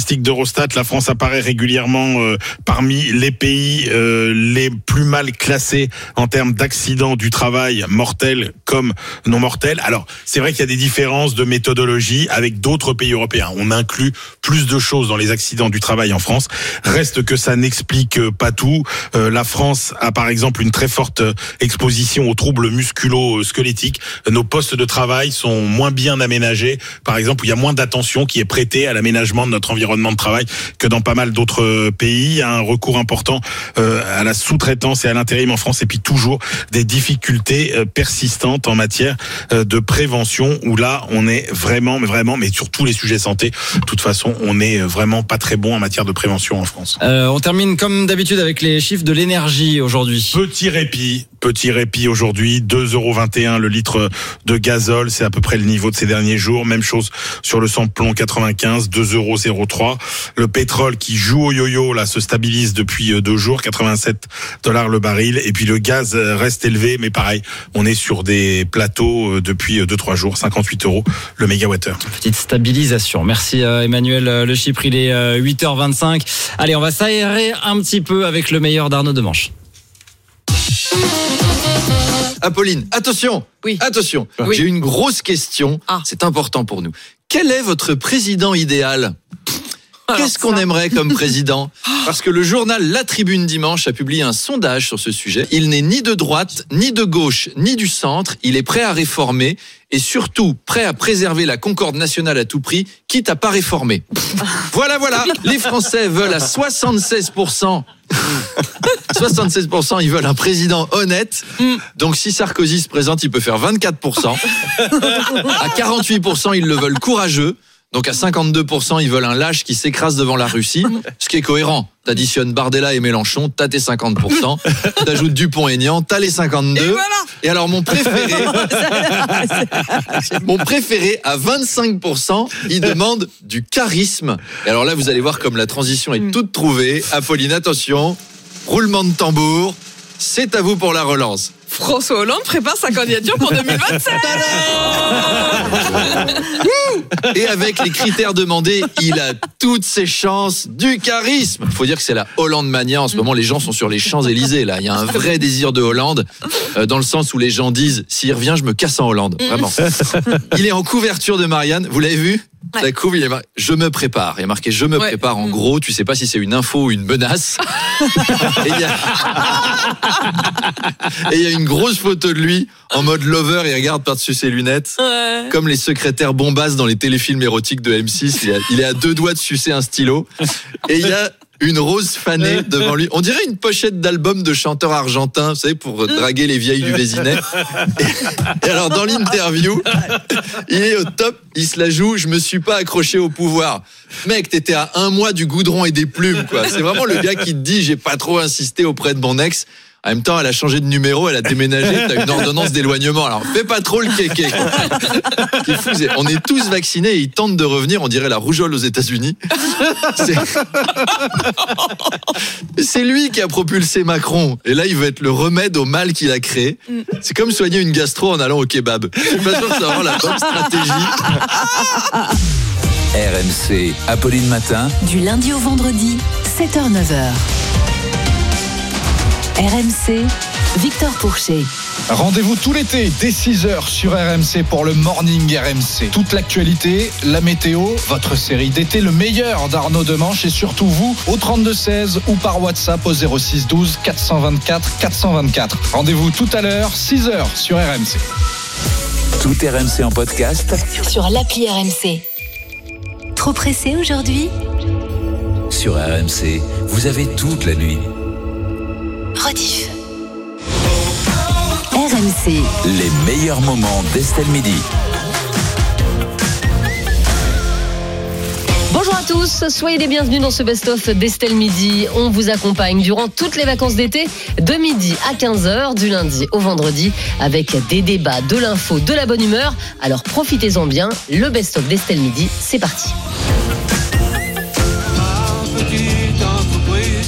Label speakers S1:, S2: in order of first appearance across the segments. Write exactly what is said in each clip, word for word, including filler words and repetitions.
S1: statistiques d'Eurostat, la France apparaît régulièrement euh, parmi les pays euh, les plus mal classés en termes d'accidents du travail, mortels comme non mortels. Alors, c'est vrai qu'il y a des différences de méthodologie avec d'autres pays européens. On inclut plus de choses dans les accidents du travail en France. Reste que ça n'explique pas tout. Euh, la France a par exemple une très forte exposition aux troubles musculo-squelettiques. Nos postes de travail sont moins bien aménagés. Par exemple, il y a moins d'attention qui est prêtée à l'aménagement de notre environnement de travail que dans pas mal d'autres pays. Il y a un recours important euh, à la sous-traitance et à l'intérim en France, et puis toujours des difficultés euh, persistantes en matière euh, de prévention, où là, on est vraiment, mais vraiment, mais sur tous les sujets santé, de toute façon, on est vraiment pas très bon en matière de prévention en France.
S2: Euh, on termine comme d'habitude avec les chiffres de l'énergie aujourd'hui.
S1: Petit répit. Petit répit aujourd'hui, deux euros vingt et un le litre de gazole, c'est à peu près le niveau de ces derniers jours. Même chose sur le samplon quatre-vingt-quinze, deux euros zéro trois. Le pétrole qui joue au yo-yo, là, se stabilise depuis deux jours, quatre-vingt-sept dollars le baril. Et puis le gaz reste élevé, mais pareil, on est sur des plateaux depuis deux trois jours, cinquante-huit euros le mégawattheure.
S2: Petite stabilisation. Merci Emmanuel Le Chypre, il est huit heures vingt-cinq. Allez, on va s'aérer un petit peu avec le meilleur d'Arnaud Demanche.
S3: Apolline, attention,
S4: oui.
S3: attention.
S4: Oui.
S3: J'ai une grosse question.
S4: Ah.
S3: C'est important pour nous. Quel est votre président idéal ? Qu'est-ce qu'on aimerait comme président ? Parce que le journal La Tribune Dimanche a publié un sondage sur ce sujet. Il n'est ni de droite, ni de gauche, ni du centre. Il est prêt à réformer et surtout prêt à préserver la concorde nationale à tout prix, quitte à pas réformer. Voilà, voilà. Les Français veulent à soixante-seize pour cent. soixante-seize pour cent, ils veulent un président honnête. Donc si Sarkozy se présente, il peut faire vingt-quatre pour cent. À quarante-huit pour cent, ils le veulent courageux. Donc à cinquante-deux pour cent, ils veulent un lâche qui s'écrase devant la Russie, ce qui est cohérent. T'additionnes Bardella et Mélenchon, t'as tes cinquante pour cent. T'ajoutes Dupont-Aignan, t'as les cinquante-deux. Et, voilà. Et alors mon préféré, mon préféré à vingt-cinq pour cent, il demande du charisme. Et alors là, vous allez voir comme la transition est toute trouvée. Apolline, attention, roulement de tambour, c'est à vous pour la relance.
S4: François Hollande prépare sa candidature pour deux mille vingt-sept.
S3: Et avec les critères demandés, il a toutes ses chances, du charisme. Il faut dire que c'est la Hollande mania. En ce moment, les gens sont sur les Champs-Élysées. Là, il y a un vrai désir de Hollande, euh, dans le sens où les gens disent « S'il revient, je me casse en Hollande ». Vraiment. Il est en couverture de Marianne. Vous l'avez vu ?
S4: Ouais.
S3: La couve, il est mar... je me prépare. Il y a marqué je me ouais. prépare. En mmh. gros, tu sais pas si c'est une info ou une menace. Et il y a et il y a une grosse photo de lui en mode lover. Il regarde par-dessus ses lunettes, ouais. comme les secrétaires bombasses dans les téléfilms érotiques de M six. Il, a... il est à deux doigts de sucer un stylo. Et il y a une rose fanée devant lui. On dirait une pochette d'album de chanteurs argentins, vous savez, pour draguer les vieilles du Vésinet. Et, et alors, dans l'interview, il est au top, il se la joue, je me suis pas accroché au pouvoir. Mec, t'étais à un mois du goudron et des plumes, quoi. C'est vraiment le gars qui te dit, j'ai pas trop insisté auprès de mon ex. En même temps, elle a changé de numéro, elle a déménagé, t'as une ordonnance d'éloignement. Alors, fais pas trop le kéké. C'est fou, c'est, on est tous vaccinés et ils tentent de revenir, on dirait la rougeole aux États-Unis. C'est... c'est lui qui a propulsé Macron. Et là, il veut être le remède au mal qu'il a créé. C'est comme soigner une gastro en allant au kebab. Je suis pas sûr que c'est vraiment la bonne stratégie.
S5: R M C, Apolline Matin.
S6: Du lundi au vendredi, sept heures neuf heures. R M C, Victor Pourchet.
S7: Rendez-vous tout l'été dès six heures sur R M C pour le Morning R M C. Toute l'actualité, la météo, votre série d'été, le meilleur d'Arnaud Demanche et surtout vous au trente-deux seize ou par WhatsApp au zéro six douze quatre cent vingt-quatre quatre cent vingt-quatre. Rendez-vous tout à l'heure, six heures sur R M C.
S5: Tout R M C en podcast
S6: sur l'appli R M C. Trop pressé aujourd'hui ?
S5: Sur R M C, vous avez toute la nuit.
S6: Rediff. R M C.
S5: Les meilleurs moments d'Estelle Midi.
S8: Bonjour à tous, soyez les bienvenus dans ce best-of d'Estelle Midi. On vous accompagne durant toutes les vacances d'été, de midi à quinze heures, du lundi au vendredi, avec des débats, de l'info, de la bonne humeur. Alors profitez-en bien, le best-of d'Estelle Midi, c'est parti.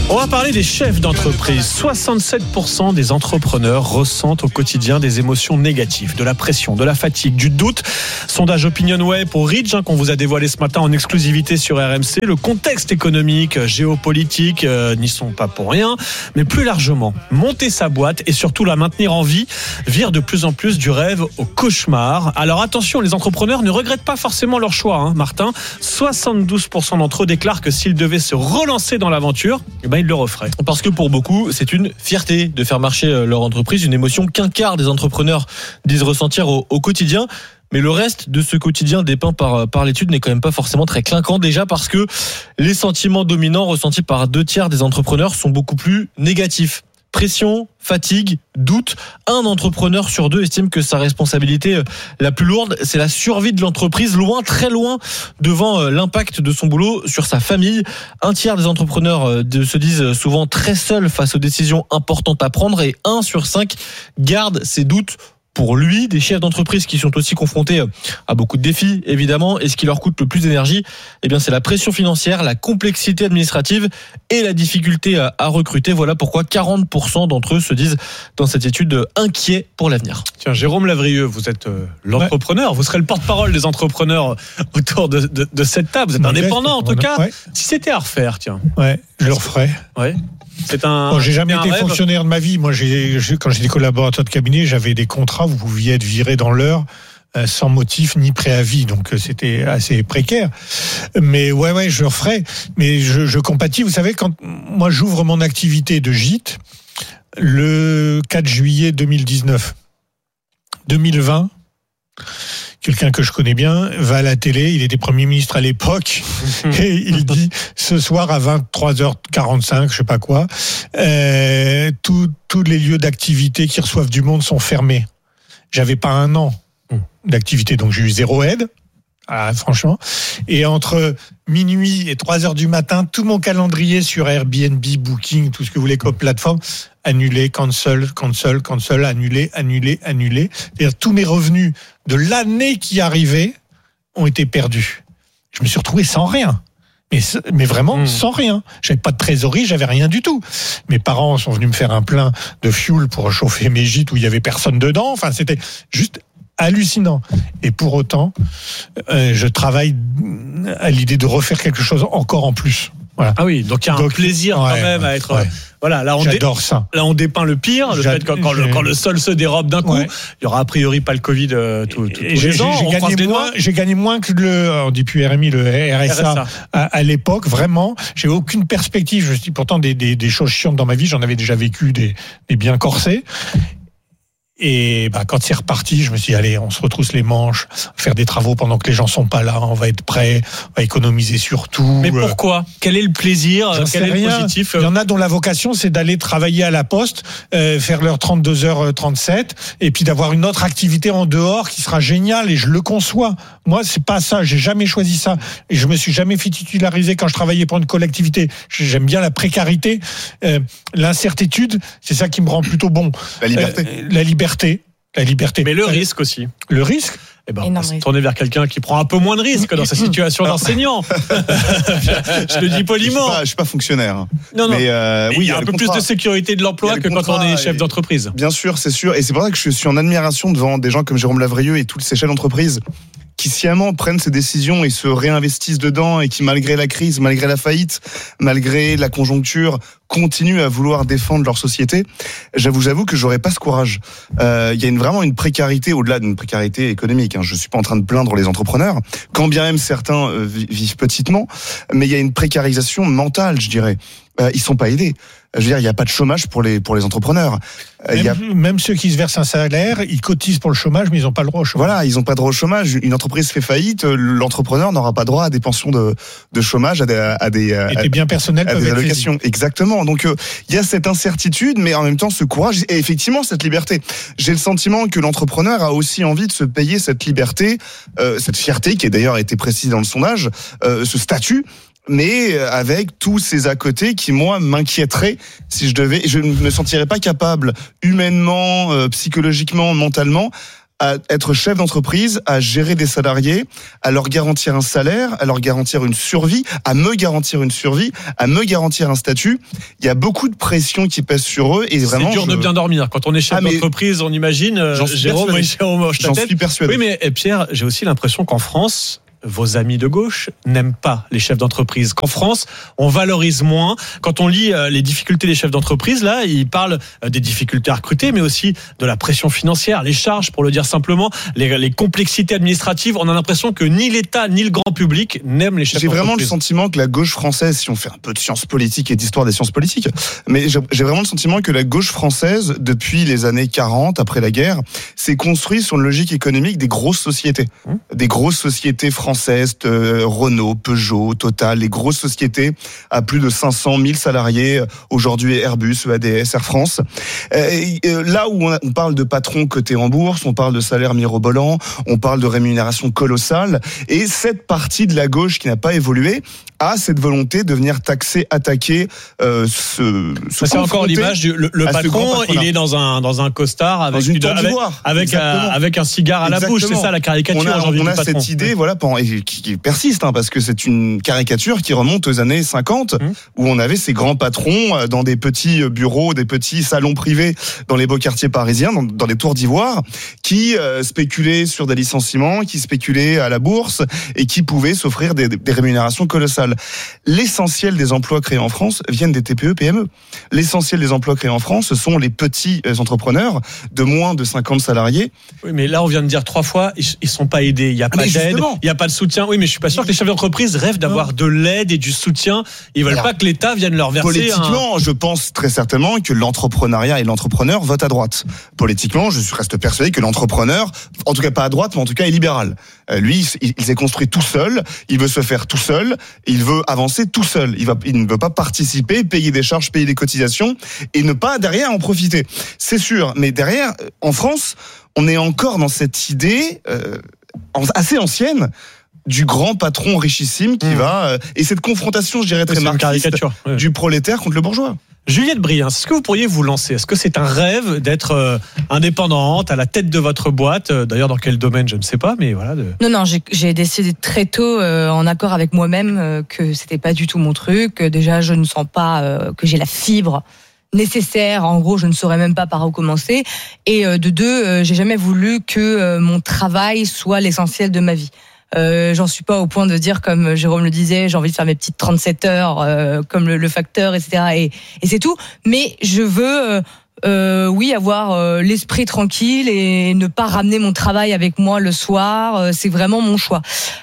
S9: On va parler des chefs d'entreprise. soixante-sept pour cent des entrepreneurs ressentent au quotidien des émotions négatives, de la pression, de la fatigue, du doute. Sondage OpinionWay pour Ridge, hein, qu'on vous a dévoilé ce matin en exclusivité sur R M C. Le contexte économique, géopolitique euh, n'y sont pas pour rien, mais plus largement, monter sa boîte et surtout la maintenir en vie vire de plus en plus du rêve au cauchemar. Alors attention, les entrepreneurs ne regrettent pas forcément leur choix, hein, Martin. soixante-douze pour cent d'entre eux déclarent que s'ils devaient se relancer dans l'aventure, eh ben, ils le referaient.
S10: Parce que pour beaucoup, c'est une fierté de faire marcher leur entreprise, une émotion qu'un quart des entrepreneurs disent ressentir au, au quotidien. Mais le reste de ce quotidien dépeint par, par l'étude n'est quand même pas forcément très clinquant. Déjà parce que les sentiments dominants ressentis par deux tiers des entrepreneurs sont beaucoup plus négatifs. Pression, fatigue, doute. Un entrepreneur sur deux estime que sa responsabilité la plus lourde, c'est la survie de l'entreprise, loin, très loin devant l'impact de son boulot sur sa famille. Un tiers des entrepreneurs se disent souvent très seuls face aux décisions importantes à prendre et un sur cinq garde ses doutes pour lui. Des chefs d'entreprise qui sont aussi confrontés à beaucoup de défis, évidemment. Et ce qui leur coûte le plus d'énergie, eh bien, c'est la pression financière, la complexité administrative et la difficulté à recruter. Voilà pourquoi quarante pour cent d'entre eux se disent dans cette étude inquiets pour l'avenir.
S9: Tiens, Jérôme Lavrieux, vous êtes euh, l'entrepreneur. Ouais. Vous serez le porte-parole des entrepreneurs autour de, de, de cette table. Vous êtes Modeste, indépendant, en tout cas. Ouais. Si c'était à refaire, tiens.
S11: Ouais, je le referais.
S9: Ouais. C'est un.
S11: Bon, j'ai jamais été
S9: rêve.
S11: fonctionnaire de ma vie. Moi, j'ai, j'ai, quand j'étais collaborateur de cabinet, j'avais des contrats. Vous pouviez être viré dans l'heure, euh, sans motif ni préavis. Donc, euh, c'était assez précaire. Mais ouais, ouais, je le referais. Mais je, je compatis. Vous savez, quand moi j'ouvre mon activité de gîte le quatre juillet deux mille dix-neuf, deux mille vingt. Quelqu'un que je connais bien va à la télé, il était Premier ministre à l'époque, et il dit ce soir à vingt-trois heures quarante-cinq, je sais pas quoi, euh, tous tous les lieux d'activité qui reçoivent du monde sont fermés. J'avais pas un an d'activité, donc j'ai eu zéro aide. Ah, franchement. Et entre minuit et trois heures du matin, tout mon calendrier sur Airbnb, Booking, tout ce que vous voulez comme plateforme, annulé, cancel, cancel, cancel, annulé, annulé, annulé. C'est-à-dire tous mes revenus de l'année qui arrivait ont été perdus. Je me suis retrouvé sans rien. Mais, mais vraiment mmh. sans rien. J'avais pas de trésorerie, j'avais rien du tout. Mes parents sont venus me faire un plein de fuel pour chauffer mes gîtes où il y avait personne dedans. Enfin, c'était juste hallucinant. Et pour autant, euh, je travaille à l'idée de refaire quelque chose encore en plus. Voilà.
S9: Ah oui, donc il y a donc, un plaisir ouais, quand même ouais, à être. Ouais. Voilà, là on
S11: j'adore
S9: dé...
S11: ça.
S9: Là on dépeint le pire, le J'ad... fait que quand, le, quand le sol se dérobe d'un coup, ouais. il y aura a priori pas le Covid euh, tout, tout, tous les
S11: j'ai,
S9: ans.
S11: J'ai, gagné moins, j'ai gagné moins que le, on dit plus R M I, le R S A, R S A. À, à l'époque. Vraiment, j'ai aucune perspective. Je dis pourtant des, des, des choses chiantes dans ma vie. J'en avais déjà vécu des, des biens corsés. Et bah, quand c'est reparti, je me suis dit, allez, on se retrousse les manches, faire des travaux pendant que les gens sont pas là, on va être prêts, on va économiser sur tout.
S9: Mais pourquoi ? Quel est le plaisir ?
S11: J'en
S9: Quel est
S11: rien.
S9: le positif ?
S11: Il y en a dont la vocation, c'est d'aller travailler à la poste, euh, faire leur trente-deux heures trente-sept, et puis d'avoir une autre activité en dehors qui sera géniale, et je le conçois. Moi, c'est pas ça, j'ai jamais choisi ça. Et je me suis jamais fait titulariser quand je travaillais pour une collectivité. J'aime bien la précarité, euh, l'incertitude, c'est ça qui me rend plutôt bon.
S12: La liberté.
S11: Euh, la liberté. La liberté.
S9: Mais le risque aussi.
S11: Le risque
S9: eh ben, on va se tourner vers quelqu'un qui prend un peu moins de risques dans sa situation d'enseignant. Je le dis poliment.
S12: Je suis pas, je suis pas fonctionnaire.
S9: Non, non.
S12: Mais euh,
S9: oui, il y a un peu contrat. Plus de sécurité de l'emploi que quand on est chef d'entreprise.
S12: Bien sûr, c'est sûr. Et c'est pour ça que je suis en admiration devant des gens comme Jérôme Lavrieux et tous ces chefs d'entreprise qui sciemment prennent ces décisions et se réinvestissent dedans et qui, malgré la crise, malgré la faillite, malgré la conjoncture, continuent à vouloir défendre leur société. J'avoue, j'avoue que j'aurais pas ce courage. Euh, il y a une, vraiment une précarité au-delà d'une précarité économique. Hein. Je suis pas en train de plaindre les entrepreneurs, quand bien même certains euh, vivent petitement, mais il y a une précarisation mentale, je dirais. Euh, ils sont pas aidés. Je veux dire, il n'y a pas de chômage pour les pour les entrepreneurs.
S11: Même,
S12: il y a...
S11: même ceux qui se versent un salaire, ils cotisent pour le chômage, mais ils n'ont pas le droit au chômage.
S12: Voilà, ils n'ont pas le droit au chômage. Une entreprise fait faillite, l'entrepreneur n'aura pas droit à des pensions de de chômage, à des à des,
S11: et des biens personnels,
S12: à des allocations. Exactement. Donc euh, il y a cette incertitude, mais en même temps ce courage et effectivement cette liberté. J'ai le sentiment que l'entrepreneur a aussi envie de se payer cette liberté, euh, cette fierté qui a d'ailleurs été précisée dans le sondage, euh, ce statut. Mais avec tous ces à côté qui, moi, m'inquiéteraient si je devais... Je ne me sentirais pas capable, humainement, euh, psychologiquement, mentalement, à être chef d'entreprise, à gérer des salariés, à leur garantir un salaire, à leur garantir une survie, à me garantir une survie, à me garantir un statut. Il y a beaucoup de pression qui pèse sur eux et vraiment.
S9: C'est dur
S12: je...
S9: de bien dormir. Quand on est chef
S12: ah,
S9: d'entreprise, on imagine.
S12: J'en suis
S9: Jérôme,
S12: persuadé.
S9: Jérôme hoche la
S12: J'en
S9: tête.
S12: suis persuadé.
S9: Oui, mais Pierre, j'ai aussi l'impression qu'en France, vos amis de gauche n'aiment pas les chefs d'entreprise. Qu'en France, on valorise moins. Quand on lit les difficultés des chefs d'entreprise, là, ils parlent des difficultés à recruter, mais aussi de la pression financière, les charges, pour le dire simplement, les, les complexités administratives. On a l'impression que ni l'État, ni le grand public n'aiment les chefs
S12: j'ai
S9: d'entreprise.
S12: J'ai vraiment le sentiment que la gauche française, si on fait un peu de sciences politiques et d'histoire des sciences politiques, mais j'ai, j'ai vraiment le sentiment que la gauche française, depuis les années quarante, après la guerre, s'est construite sur une logique économique des grosses sociétés. Mmh. Des grosses sociétés françaises. Euh, Renault, Peugeot, Total, les grosses sociétés à plus de cinq cent mille salariés, aujourd'hui Airbus, E A D S, Air France. Et, et, là où on, on parle de patrons cotés en bourse, on parle de salaires mirobolants, on parle de rémunération colossale, et cette partie de la gauche qui n'a pas évolué a cette volonté de venir taxer, attaquer, euh, se, se
S9: c'est encore l'image du le, le patron, il est dans un dans un costard avec
S12: dans une
S9: une, avec, avec, un, avec un cigare à la
S12: Exactement.
S9: bouche, c'est ça la caricature
S12: on a,
S9: aujourd'hui
S12: on
S9: du
S12: a
S9: patron.
S12: Cette idée, voilà, qui, qui persiste, hein, parce que c'est une caricature qui remonte aux années cinquante, mmh. où on avait ces grands patrons dans des petits bureaux, des petits salons privés dans les beaux quartiers parisiens, dans, dans les tours d'ivoire, qui euh, spéculaient sur des licenciements, qui spéculaient à la bourse et qui pouvaient s'offrir des, des rémunérations colossales. L'essentiel des emplois créés en France viennent des T P E P M E. L'essentiel des emplois créés en France, ce sont les petits entrepreneurs de moins de cinquante salariés.
S9: Oui, mais là, on vient de dire trois fois, ils ne sont pas aidés. Il n'y a pas mais d'aide, il n'y a pas de soutien. Oui, mais je suis pas sûr que les chefs d'entreprise rêvent d'avoir non. de l'aide et du soutien. Ils veulent Alors, pas que l'État vienne leur verser.
S12: Politiquement,
S9: un...
S12: je pense très certainement que l'entrepreneuriat et l'entrepreneur votent à droite. Politiquement, je reste persuadé que l'entrepreneur, en tout cas pas à droite, mais en tout cas est libéral. Euh, lui, il, il s'est construit tout seul, il veut se faire tout seul, il veut avancer tout seul. Il, va, il ne veut pas participer, payer des charges, payer des cotisations et ne pas derrière en profiter. C'est sûr, mais derrière, en France, on est encore dans cette idée euh, assez ancienne du grand patron richissime qui mmh. va... Euh, et cette confrontation, je dirais, très marxiste
S9: ouais.
S12: du prolétaire contre le bourgeois.
S9: Juliette Briens, est-ce que vous pourriez vous lancer ? Est-ce que c'est un rêve d'être euh, indépendante, à la tête de votre boîte ? D'ailleurs, dans quel domaine, je ne sais pas, mais voilà. De...
S13: Non, non, j'ai, j'ai décidé très tôt, euh, en accord avec moi-même, euh, que c'était pas du tout mon truc. Que déjà, je ne sens pas euh, que j'ai la fibre nécessaire. En gros, je ne saurais même pas par où commencer. Et euh, de deux, euh, j'ai jamais voulu que euh, mon travail soit l'essentiel de ma vie. Euh, j'en suis pas au point de dire, comme Jérôme le disait, j'ai envie de faire mes petites trente-sept heures, euh, comme le, le facteur, et cetera. Et, et c'est tout. Mais je veux, euh, euh, oui, avoir euh, l'esprit tranquille et ne pas ramener mon travail avec moi le soir. Euh, c'est vraiment mon choix.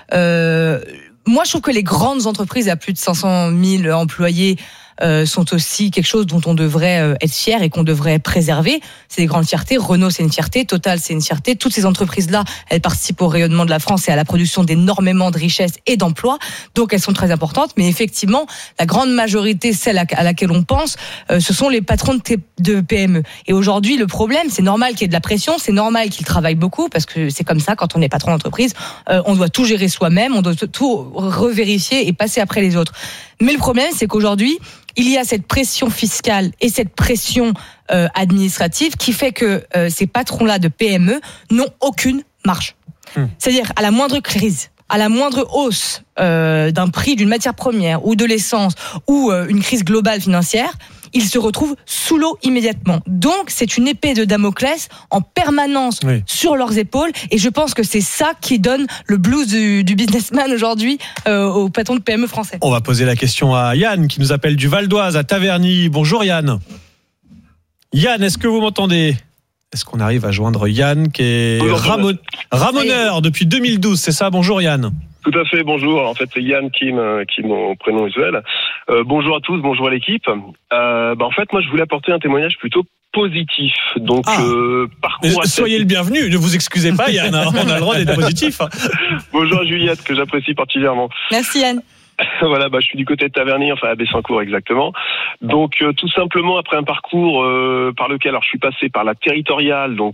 S13: Euh, moi, je trouve que les grandes entreprises à plus de cinq cent mille employés Euh, sont aussi quelque chose dont on devrait euh, être fier et qu'on devrait préserver. C'est des grandes fiertés. Renault, c'est une fierté. Total, c'est une fierté. Toutes ces entreprises-là, elles participent au rayonnement de la France et à la production d'énormément de richesses et d'emplois. Donc, elles sont très importantes. Mais effectivement, la grande majorité, celle à, à laquelle on pense, euh, ce sont les patrons de, t- de P M E. Et aujourd'hui, le problème, c'est normal qu'il y ait de la pression. C'est normal qu'ils travaillent beaucoup parce que c'est comme ça, quand on est patron d'entreprise, euh, on doit tout gérer soi-même, on doit tout revérifier et passer après les autres. Mais le problème, c'est qu'aujourd'hui, il y a cette pression fiscale et cette pression euh, administrative qui fait que euh, ces patrons-là de P M E n'ont aucune marge. Mmh. C'est-à-dire, à la moindre crise, à la moindre hausse euh, d'un prix d'une matière première ou de l'essence ou euh, une crise globale financière, ils se retrouvent sous l'eau immédiatement. Donc, c'est une épée de Damoclès en permanence oui. sur leurs épaules. Et je pense que c'est ça qui donne le blues du, du businessman aujourd'hui euh, aux patrons de P M E français.
S9: On va poser la question à Yann, qui nous appelle du Val d'Oise, à Taverny. Bonjour Yann. Yann, est-ce que vous m'entendez ? Est-ce qu'on arrive à joindre Yann, qui est Ramon... ramoneur depuis deux mille douze, c'est ça ? Bonjour Yann.
S14: Tout à fait, bonjour. En fait, c'est Yann Kim, qui est mon prénom usuel. Euh, bonjour à tous, bonjour à l'équipe. Euh, bah, en fait, moi, je voulais apporter un témoignage plutôt positif. Donc, ah. euh, parcours.
S9: Soyez le bienvenu, ne vous excusez pas, Yann. On a le droit d'être positif.
S14: Bonjour à Juliette, que j'apprécie particulièrement.
S13: Merci Yann.
S14: Voilà, bah, je suis du côté de Taverny, enfin à Bessancourt exactement. Donc euh, tout simplement après un parcours euh, par lequel, alors je suis passé par la territoriale, donc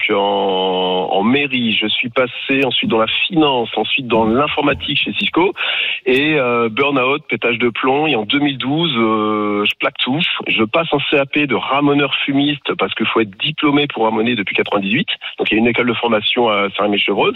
S14: en, en mairie, je suis passé ensuite dans la finance, ensuite dans l'informatique chez Cisco, et euh, burn-out, pétage de plomb, et en deux mille douze, euh, je plaque tout, je passe en C A P de ramoneur fumiste, parce qu'il faut être diplômé pour ramoner depuis quatre-vingt-dix-huit, donc il y a une école de formation à Saint-Rémy-Chevreuse,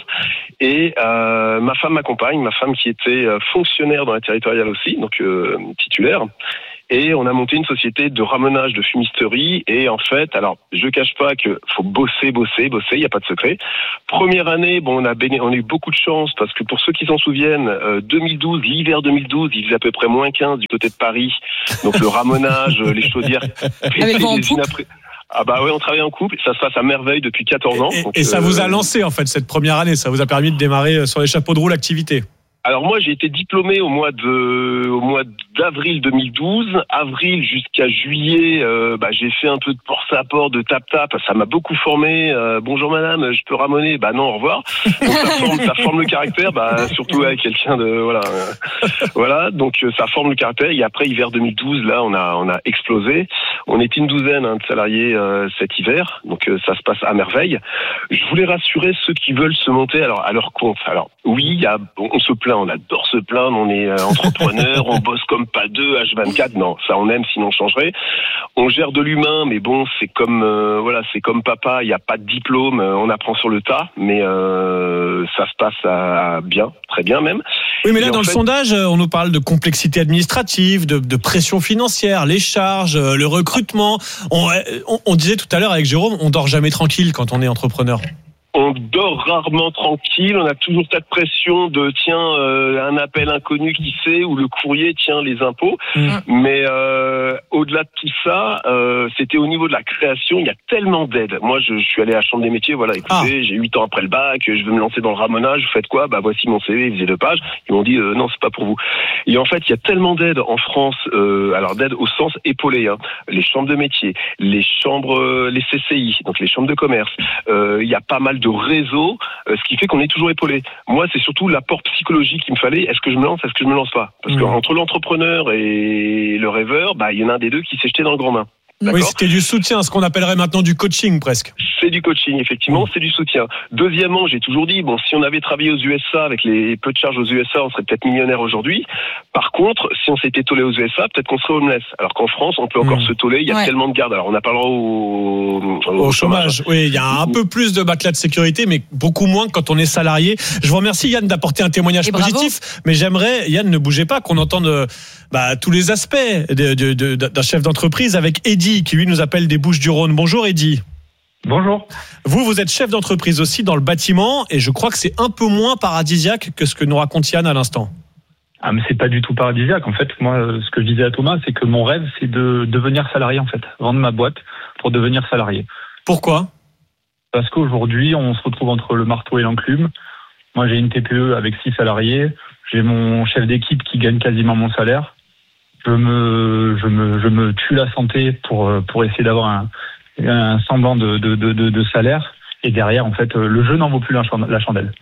S14: et euh, ma femme m'accompagne, ma femme qui était fonctionnaire dans la territoriale aussi, donc euh, titulaire. Et on a monté une société de ramonage de fumisterie. Et en fait, alors, je cache pas que faut bosser, bosser, bosser, il n'y a pas de secret. Première année, bon, on a, béné- on a eu beaucoup de chance parce que pour ceux qui s'en souviennent, euh, deux mille douze, l'hiver deux mille douze, il faisait à peu près moins quinze du côté de Paris. Donc le ramonage, les chaudières.
S4: Avec vent en poupe.
S14: Après... Ah bah oui, on travaille en couple, ça se passe à merveille depuis quatorze ans.
S9: Et,
S14: donc,
S9: et ça
S14: euh...
S9: vous a lancé en fait cette première année, ça vous a permis de démarrer sur les chapeaux de roue l'activité.
S14: Alors moi, j'ai été diplômé au mois de, au mois d'avril deux mille douze. Avril jusqu'à juillet, euh, bah, j'ai fait un peu de porte-à-porte, de tap-tap. Ça m'a beaucoup formé. Euh, bonjour madame, je peux ramoner? Bah non, au revoir. Donc ça forme, ça forme le caractère, bah, surtout avec quelqu'un de, voilà, euh, voilà. Donc ça forme le caractère. Et après hiver deux mille douze, là, on a, on a explosé. On était une douzaine hein, de salariés euh, cet hiver. Donc euh, ça se passe à merveille. Je voulais rassurer ceux qui veulent se monter alors à leur compte. Alors oui, il y a, on se plaint. On adore se plaindre, on est euh, entrepreneur, on bosse comme pas deux, H vingt-quatre. Non, ça on aime, sinon on changerait. On gère de l'humain, mais bon, c'est comme euh, voilà, c'est comme papa. Il n'y a pas de diplôme, euh, on apprend sur le tas, mais euh, ça se passe à, à bien, très bien même.
S9: Oui, mais là,
S14: Et
S9: dans le
S14: fait...
S9: sondage, on nous parle de complexité administrative, de, de pression financière, les charges, le recrutement. On, on, on disait tout à l'heure avec Jérôme, on dort jamais tranquille quand on est entrepreneur.
S14: On dort rarement tranquille, on a toujours cette pression de tiens euh, un appel inconnu qui sait ou le courrier tiens les impôts. Mmh. Mais euh, au-delà de tout ça, euh, c'était au niveau de la création, il y a tellement d'aides. Moi je, je suis allé à la Chambre des métiers, voilà, écoutez, ah. j'ai huit ans après le bac, je veux me lancer dans le ramonage, vous faites quoi? Bah voici mon C V, il faisait deux pages. Ils m'ont dit euh, non, c'est pas pour vous. Et en fait, il y a tellement d'aides en France, euh, alors d'aides au sens épaulé, hein, les chambres de métiers, les chambres, euh, les C C I, donc les chambres de commerce. Euh, il y a pas mal de réseau, euh, ce qui fait qu'on est toujours épaulé. Moi, c'est surtout l'apport psychologique qu'il me fallait. Est-ce que je me lance, est-ce que je me lance pas? Parce mmh. qu'entre l'entrepreneur et le rêveur, bah, il y en a un des deux qui s'est jeté dans le grand bain. D'accord.
S9: Oui, c'était du soutien, ce qu'on appellerait maintenant du coaching presque.
S14: C'est du coaching, effectivement, mmh. c'est du soutien. Deuxièmement, j'ai toujours dit, bon, si on avait travaillé aux U S A avec les peu de charges aux U S A, on serait peut-être millionnaire aujourd'hui. Par contre, si on s'était tollé aux U S A, peut-être qu'on serait homeless. Alors qu'en France, on peut encore mmh. se toller, il y a ouais. tellement de gardes. Alors on a parlera au, au,
S9: au chômage. chômage. Oui, il y a un peu plus de matelas de sécurité, mais beaucoup moins quand on est salarié. Je vous remercie Yann d'apporter un témoignage Et positif, bravo. Mais j'aimerais, Yann, ne bougez pas, qu'on entende bah, tous les aspects de, de, de, d'un chef d'entreprise avec Eddy, qui lui nous appelle des Bouches-du-Rhône. Bonjour Eddy.
S15: Bonjour.
S9: Vous, vous êtes chef d'entreprise aussi dans le bâtiment et je crois que c'est un peu moins paradisiaque que ce que nous raconte Yann à l'instant.
S15: Ah mais c'est pas du tout paradisiaque. En fait, moi, ce que je disais à Thomas, c'est que mon rêve, c'est de devenir salarié en fait, vendre ma boîte pour devenir salarié.
S9: Pourquoi ?
S15: Parce qu'aujourd'hui, on se retrouve entre le marteau et l'enclume. Moi, j'ai une T P E avec six salariés. J'ai mon chef d'équipe qui gagne quasiment mon salaire. Je me, je me, je me tue la santé pour pour essayer d'avoir un un semblant de, de, de, de salaire, et derrière, en fait, le jeu n'en vaut plus la chandelle.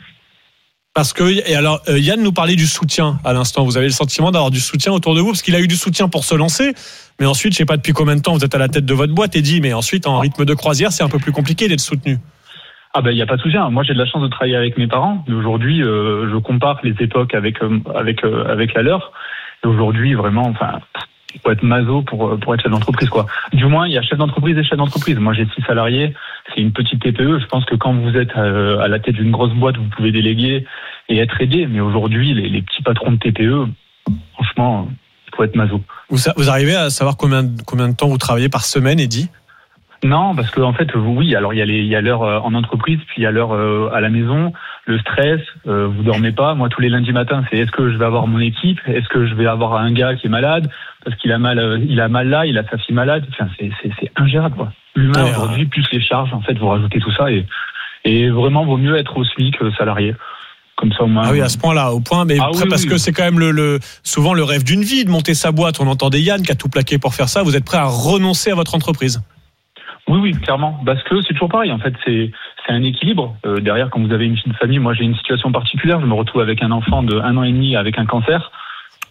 S9: Parce que, et alors, Yann nous parlait du soutien à l'instant. Vous avez le sentiment d'avoir du soutien autour de vous, parce qu'il a eu du soutien pour se lancer, mais ensuite, je sais pas depuis combien de temps vous êtes à la tête de votre boîte, et dit, mais ensuite, en rythme de croisière, c'est un peu plus compliqué d'être soutenu.
S15: Ah ben, il n'y a pas de soutien. Moi, j'ai de la chance de travailler avec mes parents, mais aujourd'hui, euh, je compare les époques avec, euh, avec, euh, avec la leur, et aujourd'hui, vraiment, enfin, il faut être maso pour pour être chef d'entreprise quoi. Du moins il y a chef d'entreprise et chef d'entreprise. Moi j'ai six salariés, c'est une petite T P E. Je pense que quand vous êtes à la tête d'une grosse boîte, vous pouvez déléguer et être aidé. Mais aujourd'hui les, les petits patrons de T P E, franchement, il faut être maso.
S9: Vous, vous arrivez à savoir combien combien de temps vous travaillez par semaine, Eddy ?
S15: Non, parce que en fait, oui. Alors il y a les, il y a l'heure en entreprise, puis il y a l'heure à la maison. Le stress, euh, vous dormez pas. Moi, tous les lundis matins, c'est est-ce que je vais avoir mon équipe ? Est-ce que je vais avoir un gars qui est malade parce qu'il a mal, euh, il a mal là, il a sa fille malade. Enfin, c'est, c'est, c'est ingérable, quoi. L'humain ouais, aujourd'hui, plus les charges, en fait, vous rajoutez tout ça et, et vraiment, vaut mieux être au SMIC euh, salarié. Comme ça, au moins.
S9: Ah oui, à ce point-là, au point, mais ah après, oui, parce oui. que c'est quand même le, le, souvent le rêve d'une vie de monter sa boîte. On entendait Yann qui a tout plaqué pour faire ça. Vous êtes prêt à renoncer à votre entreprise ?
S15: Oui, oui, clairement. Parce que c'est toujours pareil. En fait, c'est, c'est un équilibre. Euh, derrière, quand vous avez une famille, moi, j'ai une situation particulière. Je me retrouve avec un enfant de un an et demi avec un cancer.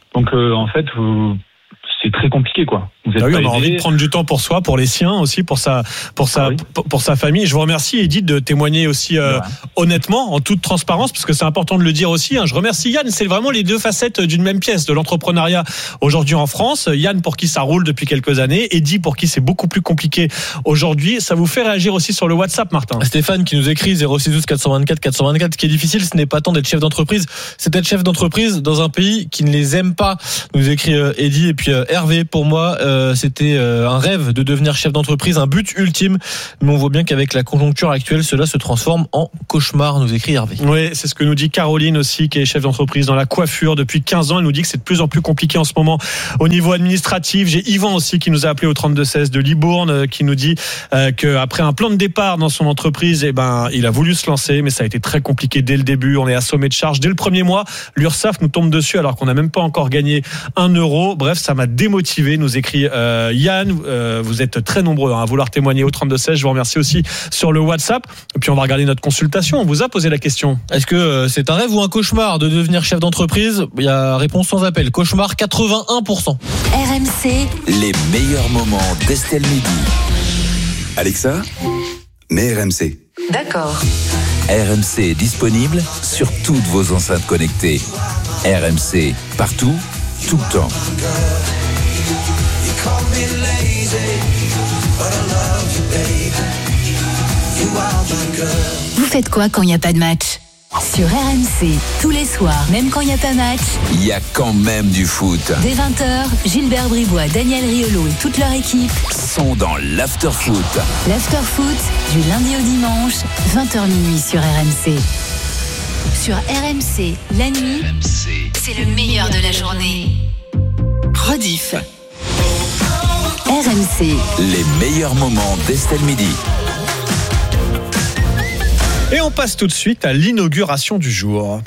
S15: Donc euh, en fait, vous, c'est très compliqué, quoi. Vous êtes
S9: ah oui,
S15: pas
S9: on a
S15: aidé.
S9: envie de prendre du temps pour soi, pour les siens aussi, pour sa, pour sa,
S15: Ah oui.
S9: pour, pour sa famille. Je vous remercie, Edith, de témoigner aussi euh,
S15: Ouais.
S9: honnêtement, en toute transparence, parce que c'est important de le dire aussi. Hein. Je remercie Yann. C'est vraiment les deux facettes d'une même pièce de l'entrepreneuriat aujourd'hui en France. Yann, pour qui ça roule depuis quelques années. Edith, pour qui c'est beaucoup plus compliqué aujourd'hui. Ça vous fait réagir aussi sur le WhatsApp, Martin?
S10: Stéphane qui nous écrit zéro six douze quatre cent vingt-quatre quatre cent vingt-quatre. Ce qui est difficile, ce n'est pas tant d'être chef d'entreprise, c'est d'être chef d'entreprise dans un pays qui ne les aime pas. Nous écrit euh, Eddy. Et puis euh, Hervé, pour moi, euh, c'était euh, un rêve de devenir chef d'entreprise, un but ultime. Mais on voit bien qu'avec la conjoncture actuelle, cela se transforme en cauchemar, nous écrit Hervé.
S9: Oui, c'est ce que nous dit Caroline aussi, qui est chef d'entreprise dans la coiffure depuis quinze ans. Elle nous dit que c'est de plus en plus compliqué en ce moment au niveau administratif. J'ai Yvan aussi qui nous a appelé au trente-deux seize de Libourne, euh, qui nous dit euh, qu'après un plan de départ dans son entreprise, eh ben, il a voulu se lancer, mais ça a été très compliqué dès le début. On est assommé de charges. Dès le premier mois, l'URSSAF nous tombe dessus alors qu'on n'a même pas encore gagné un euro. Bref, ça m'a démotivé, nous écrit euh, Yann. Euh, vous êtes très nombreux hein, à vouloir témoigner au trente-deux seize. Je vous remercie aussi sur le WhatsApp. Et puis on va regarder notre consultation. On vous a posé la question.
S10: Est-ce que euh, c'est un rêve ou un cauchemar de devenir chef d'entreprise? Il y a réponse sans appel. Cauchemar, quatre-vingt-un pour cent.
S6: R M C,
S5: Les meilleurs moments d'Estelle Midi. Alexa, mets R M C.
S6: d'accord.
S5: R M C est disponible sur toutes vos enceintes connectées. R M C, partout, tout le temps.
S6: Vous faites quoi quand il n'y a pas de match? Sur R M C, tous les soirs, même quand il n'y a pas match,
S5: Il y a quand même du foot.
S6: dès vingt heures, Gilbert Bribois, Daniel Riolo et toute leur équipe
S5: Sont dans l'after-foot.
S6: l'after-foot du lundi au dimanche, vingt heures minuit sur R M C. Sur R M C, la nuit, c'est le meilleur de la journée. Rediff. R M C.
S5: Les meilleurs moments d'Estelle Midi.
S9: Et on passe tout de suite à l'inauguration du jour.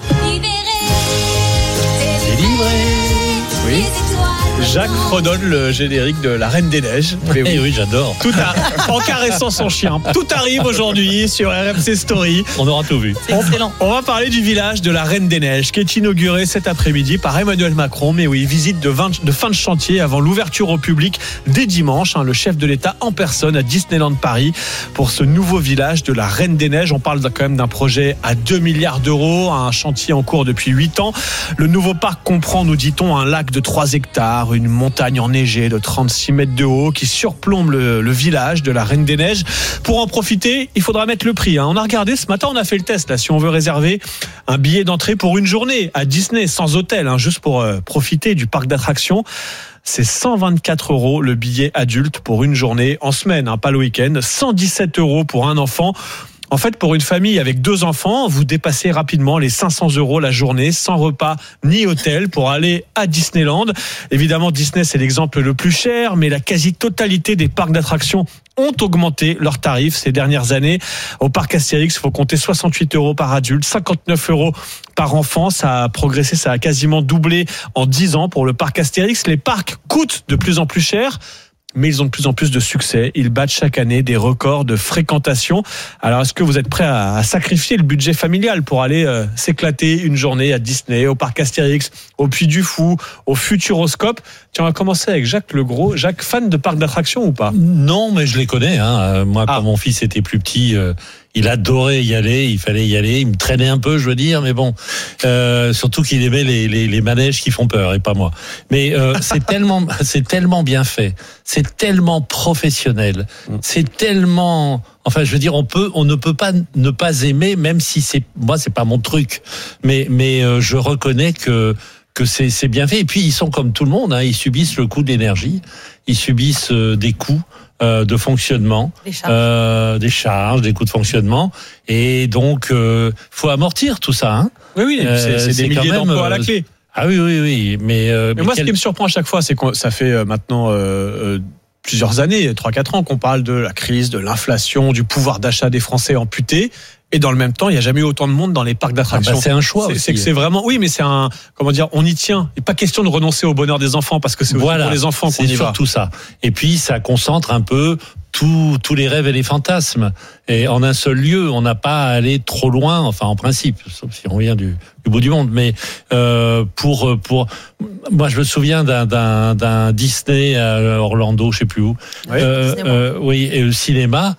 S9: Oui. Jacques fredonne le générique de La Reine des Neiges. Mais oui,
S10: oui, j'adore.
S9: Tout a, en caressant son chien. Tout arrive aujourd'hui sur R M C Story.
S10: On aura tout vu.
S9: On, on va parler du village de la Reine des Neiges qui est inauguré cet après-midi par Emmanuel Macron. Mais oui, visite de, vingt, de fin de chantier avant l'ouverture au public dès dimanche. Hein, le chef de l'État en personne à Disneyland Paris pour ce nouveau village de la Reine des Neiges. On parle quand même d'un projet à deux milliards d'euros, un chantier en cours depuis huit ans. Le nouveau parc comprend, nous dit-on, un lac de trois hectares, une montagne enneigée de trente-six mètres de haut qui surplombe le, le village de la Reine des Neiges. Pour en profiter, il faudra mettre le prix. Hein. On a regardé ce matin, on a fait le test. Là, si on veut réserver un billet d'entrée pour une journée à Disney, sans hôtel, hein, juste pour euh, profiter du parc d'attractions, c'est cent vingt-quatre euros le billet adulte pour une journée en semaine, hein, pas le week-end. cent dix-sept euros pour un enfant. En fait, pour une famille avec deux enfants, vous dépassez rapidement les cinq cents euros la journée, sans repas ni hôtel, pour aller à Disneyland. Évidemment, Disney, c'est l'exemple le plus cher, mais la quasi-totalité des parcs d'attractions ont augmenté leurs tarifs ces dernières années. Au parc Astérix, il faut compter soixante-huit euros par adulte, cinquante-neuf euros par enfant. Ça a progressé, ça a quasiment doublé en dix ans pour le parc Astérix. Les parcs coûtent de plus en plus cher, mais ils ont de plus en plus de succès. Ils battent chaque année des records de fréquentation. Alors, est-ce que vous êtes prêts à, à sacrifier le budget familial pour aller euh, s'éclater une journée à Disney, au parc Astérix, au Puy du Fou, au Futuroscope? Tiens, on va commencer avec Jacques Legros. Jacques, fan de parcs d'attractions ou pas?
S16: Non, mais je les connais. Hein. Moi, quand mon fils était plus petit, euh, il adorait y aller. Il fallait y aller. Il me traînait un peu, je veux dire, mais bon. Euh, surtout qu'il aimait les, les, les manèges qui font peur et pas moi. Mais euh, c'est tellement, c'est tellement bien fait. C'est tellement professionnel. C'est tellement. Enfin, je veux dire, on peut, on ne peut pas ne pas aimer, même si c'est moi, c'est pas mon truc. Mais, mais euh, je reconnais que. que c'est, c'est bien fait. Et puis, ils sont comme tout le monde, hein, ils subissent le coût de l'énergie, ils subissent euh, des coûts euh, de fonctionnement,
S13: des charges.
S16: Euh, des charges, des coûts de fonctionnement. Et donc, euh, faut amortir tout ça. Hein.
S9: Oui, oui, c'est, c'est,
S16: Euh,
S9: des
S16: c'est quand
S9: milliers
S16: même,
S9: d'emplois à la
S16: euh,
S9: clé.
S16: Ah oui, oui, oui. Mais, euh,
S9: Mais moi,
S16: quel...
S9: ce qui me surprend à chaque fois, c'est que ça fait euh, maintenant euh, euh, plusieurs années, trois quatre ans, qu'on parle de la crise, de l'inflation, du pouvoir d'achat des Français amputé. Et dans le même temps, il n'y a jamais eu autant de monde dans les parcs d'attractions.
S16: Ah bah c'est un choix
S9: c'est,
S16: aussi.
S9: C'est que c'est vraiment, oui, mais c'est un, comment dire, on y tient. Il n'est pas question de renoncer au bonheur des enfants parce que c'est aussi
S16: voilà,
S9: pour les enfants qu'on
S16: c'est
S9: y va.
S16: surtout ça. Et puis, ça concentre un peu tous tous les rêves et les fantasmes. Et en un seul lieu, on n'a pas à aller trop loin, enfin en principe, sauf si on vient du, du bout du monde. Mais euh, pour pour moi, je me souviens d'un d'un, d'un Disney à Orlando, je sais plus où.
S9: Oui,
S16: euh, euh, oui, et le cinéma.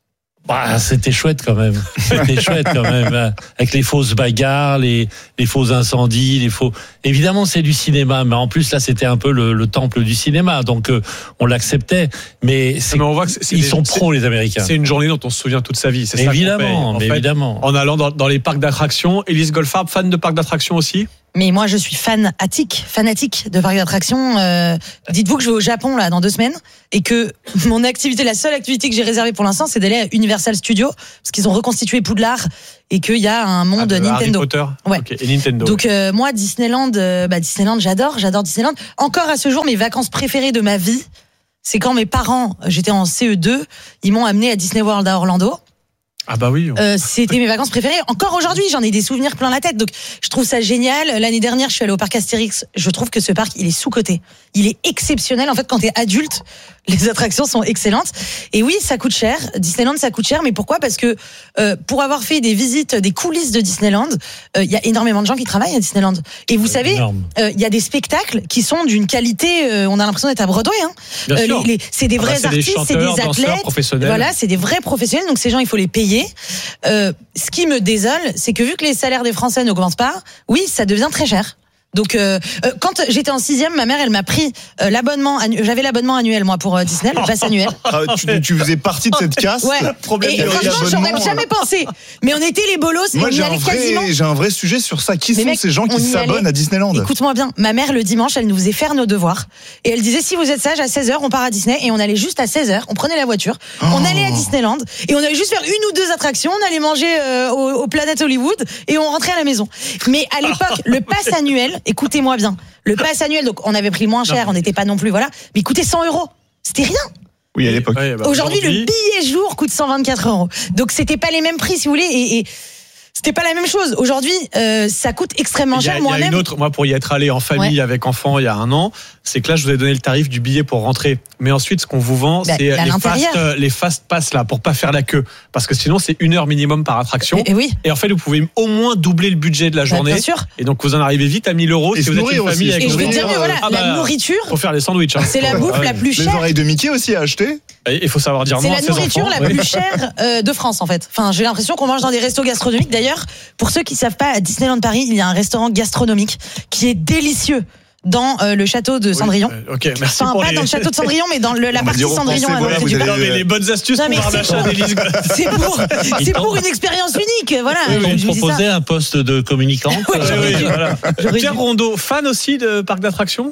S16: Bah, c'était chouette quand même. C'était chouette quand même, avec les fausses bagarres, les les faux incendies, les faux. Évidemment, c'est du cinéma, mais en plus là, c'était un peu le, le temple du cinéma, donc euh, on l'acceptait. Mais, c'est,
S9: mais on voit que c'est
S16: ils
S9: des,
S16: sont pros les Américains.
S9: C'est une journée dont on se souvient toute sa vie. C'est ça
S16: évidemment,
S9: qu'on paye,
S16: mais
S9: en fait,
S16: évidemment.
S9: En allant dans, dans les parcs d'attractions. Élise Goldfarb, fan de parcs d'attractions aussi.
S17: Mais moi, je suis fanatique, fanatique de parcs d'attractions. Euh, dites-vous que je vais au Japon là dans deux semaines et que mon activité, la seule activité que j'ai réservée pour l'instant, c'est d'aller à Universal Studios parce qu'ils ont reconstitué Poudlard et qu'il y a un monde
S9: ah,
S17: Nintendo.
S9: Harry Potter.
S17: Ouais.
S9: Okay. Et Nintendo.
S17: Donc euh, moi, Disneyland, euh, bah Disneyland, j'adore, j'adore Disneyland. Encore à ce jour, mes vacances préférées de ma vie, c'est quand mes parents, j'étais en C E deux, ils m'ont amené à Disney World à Orlando.
S9: Ah bah oui.
S17: Euh, c'était mes vacances préférées. Encore aujourd'hui, j'en ai des souvenirs plein la tête. Donc, je trouve ça génial. L'année dernière, je suis allée au parc Astérix. Je trouve que ce parc, il est sous-coté. Il est exceptionnel. En fait, quand t'es adulte, les attractions sont excellentes. Et oui, ça coûte cher. Disneyland, ça coûte cher. Mais pourquoi ? Parce que euh, pour avoir fait des visites, des coulisses de Disneyland, il euh, y a énormément de gens qui travaillent à Disneyland. Et vous savez, il euh, y a des spectacles qui sont d'une qualité. Euh, on a l'impression d'être à Broadway. Hein.
S9: Bien
S17: euh,
S9: sûr.
S17: Les, les, c'est des
S9: ah bah,
S17: vrais
S9: c'est
S17: artistes,
S9: des chanteurs,
S17: c'est des
S9: danseurs,
S17: athlètes.
S9: professionnels.
S17: Voilà, c'est des vrais professionnels. Donc ces gens, il faut les payer. Euh, ce qui me désole, c'est que vu que les salaires des Français n'augmentent pas, oui, ça devient très cher. Donc, euh, euh, quand j'étais en sixième, ma mère, elle m'a pris euh, l'abonnement. Annu- J'avais l'abonnement annuel, moi, pour euh, Disney, le pass annuel.
S12: Ah, tu, tu faisais partie de cette casse.
S17: Ouais.
S12: Problème
S17: Et,
S12: de
S17: et franchement, j'aurais
S12: l'abonnement.
S17: jamais pensé. Mais on était les bolos.
S12: Moi,
S17: et on y
S12: j'ai un,
S17: allait
S12: vrai,
S17: quasiment.
S12: j'ai un vrai sujet sur ça. Qui
S17: Mais
S12: sont
S17: mec,
S12: ces gens qui
S17: on y
S12: s'abonnent
S17: allait.
S12: à Disneyland ?
S17: Écoute-moi bien, ma mère, le dimanche, elle nous faisait faire nos devoirs. Et elle disait, si vous êtes sage, à seize heures, on part à Disney. Et on allait juste à seize heures, on prenait la voiture,
S12: Oh.
S17: on allait à Disneyland. Et on allait juste faire une ou deux attractions, on allait manger euh, au, au Planet Hollywood. Et on rentrait à la maison. Mais à l'époque, le pass annuel, écoutez-moi bien, le pass annuel, donc on avait pris le moins cher, on n'était pas non plus, voilà. Mais il coûtait cent euros. C'était rien.
S12: Oui, à l'époque.
S9: Ouais, bah,
S17: Aujourd'hui,
S9: aujourd'hui,
S17: le billet jour coûte cent vingt-quatre euros. Donc, c'était pas les mêmes prix, si vous voulez, et, et c'était pas la même chose. Aujourd'hui, euh, ça coûte extrêmement
S9: Il y a,
S17: cher.
S9: il y a
S17: Moi-même,
S9: une autre, moi pour y être allé en famille
S17: Ouais.
S9: avec enfants il y a un an, c'est que là je vous ai donné le tarif du billet pour rentrer. Mais ensuite ce qu'on vous vend,
S17: Bah,
S9: c'est
S17: à
S9: les
S17: l'intérieur.
S9: fast, euh, les fast pass là pour pas faire la queue, parce que sinon c'est une heure minimum par attraction.
S17: Et, et oui.
S9: Et en fait vous pouvez au moins doubler le budget de la
S17: Bah,
S9: journée.
S17: bien sûr.
S9: Et donc vous en arrivez vite à mille euros
S12: Et
S9: si
S12: se
S9: vous êtes
S12: nourrir
S9: une famille
S12: aussi.
S9: avec
S17: Et je vais te dire,
S9: vos-
S17: mais voilà,
S9: Ah
S17: la
S9: bah,
S17: nourriture,
S9: faut faire les sandwichs. Hein.
S17: c'est la bouffe la plus
S12: Les
S17: chère.
S12: oreilles de Mickey aussi à acheter.
S9: Et il faut savoir dire
S17: C'est
S9: non à
S17: la
S9: ses
S17: nourriture
S9: enfants.
S17: la
S9: Oui.
S17: plus chère euh, de France en fait. Enfin, j'ai l'impression qu'on mange dans des restos gastronomiques. D'ailleurs, pour ceux qui savent pas, à Disneyland Paris, il y a un restaurant gastronomique qui est délicieux dans euh, le château de Cendrillon.
S9: Euh, Ok, merci
S17: Enfin,
S9: pour
S17: pas
S9: les...
S17: dans le château de Cendrillon, mais dans le, la
S12: On va
S17: partie
S12: dire
S17: Cendrillon
S12: repensez,
S17: à
S12: voilà,
S17: l'entrée
S12: vous
S17: du
S12: avez-
S17: parc.
S9: Non, mais les bonnes astuces
S17: Non,
S9: pour
S17: mais
S9: voir
S17: c'est
S9: l'achat
S17: pour-
S9: d'Élise.
S17: C'est pour, c'est pour une expérience unique. Voilà.
S16: Ils
S17: je
S16: vont
S17: vous dis ça.
S16: proposer un poste de communicante.
S17: Ouais,
S9: Oui,
S17: j'aurais
S9: oui,
S17: dû.
S9: voilà.
S17: J'aurais
S9: Pierre
S17: dû.
S9: Rondeau, fan aussi de parc d'attractions?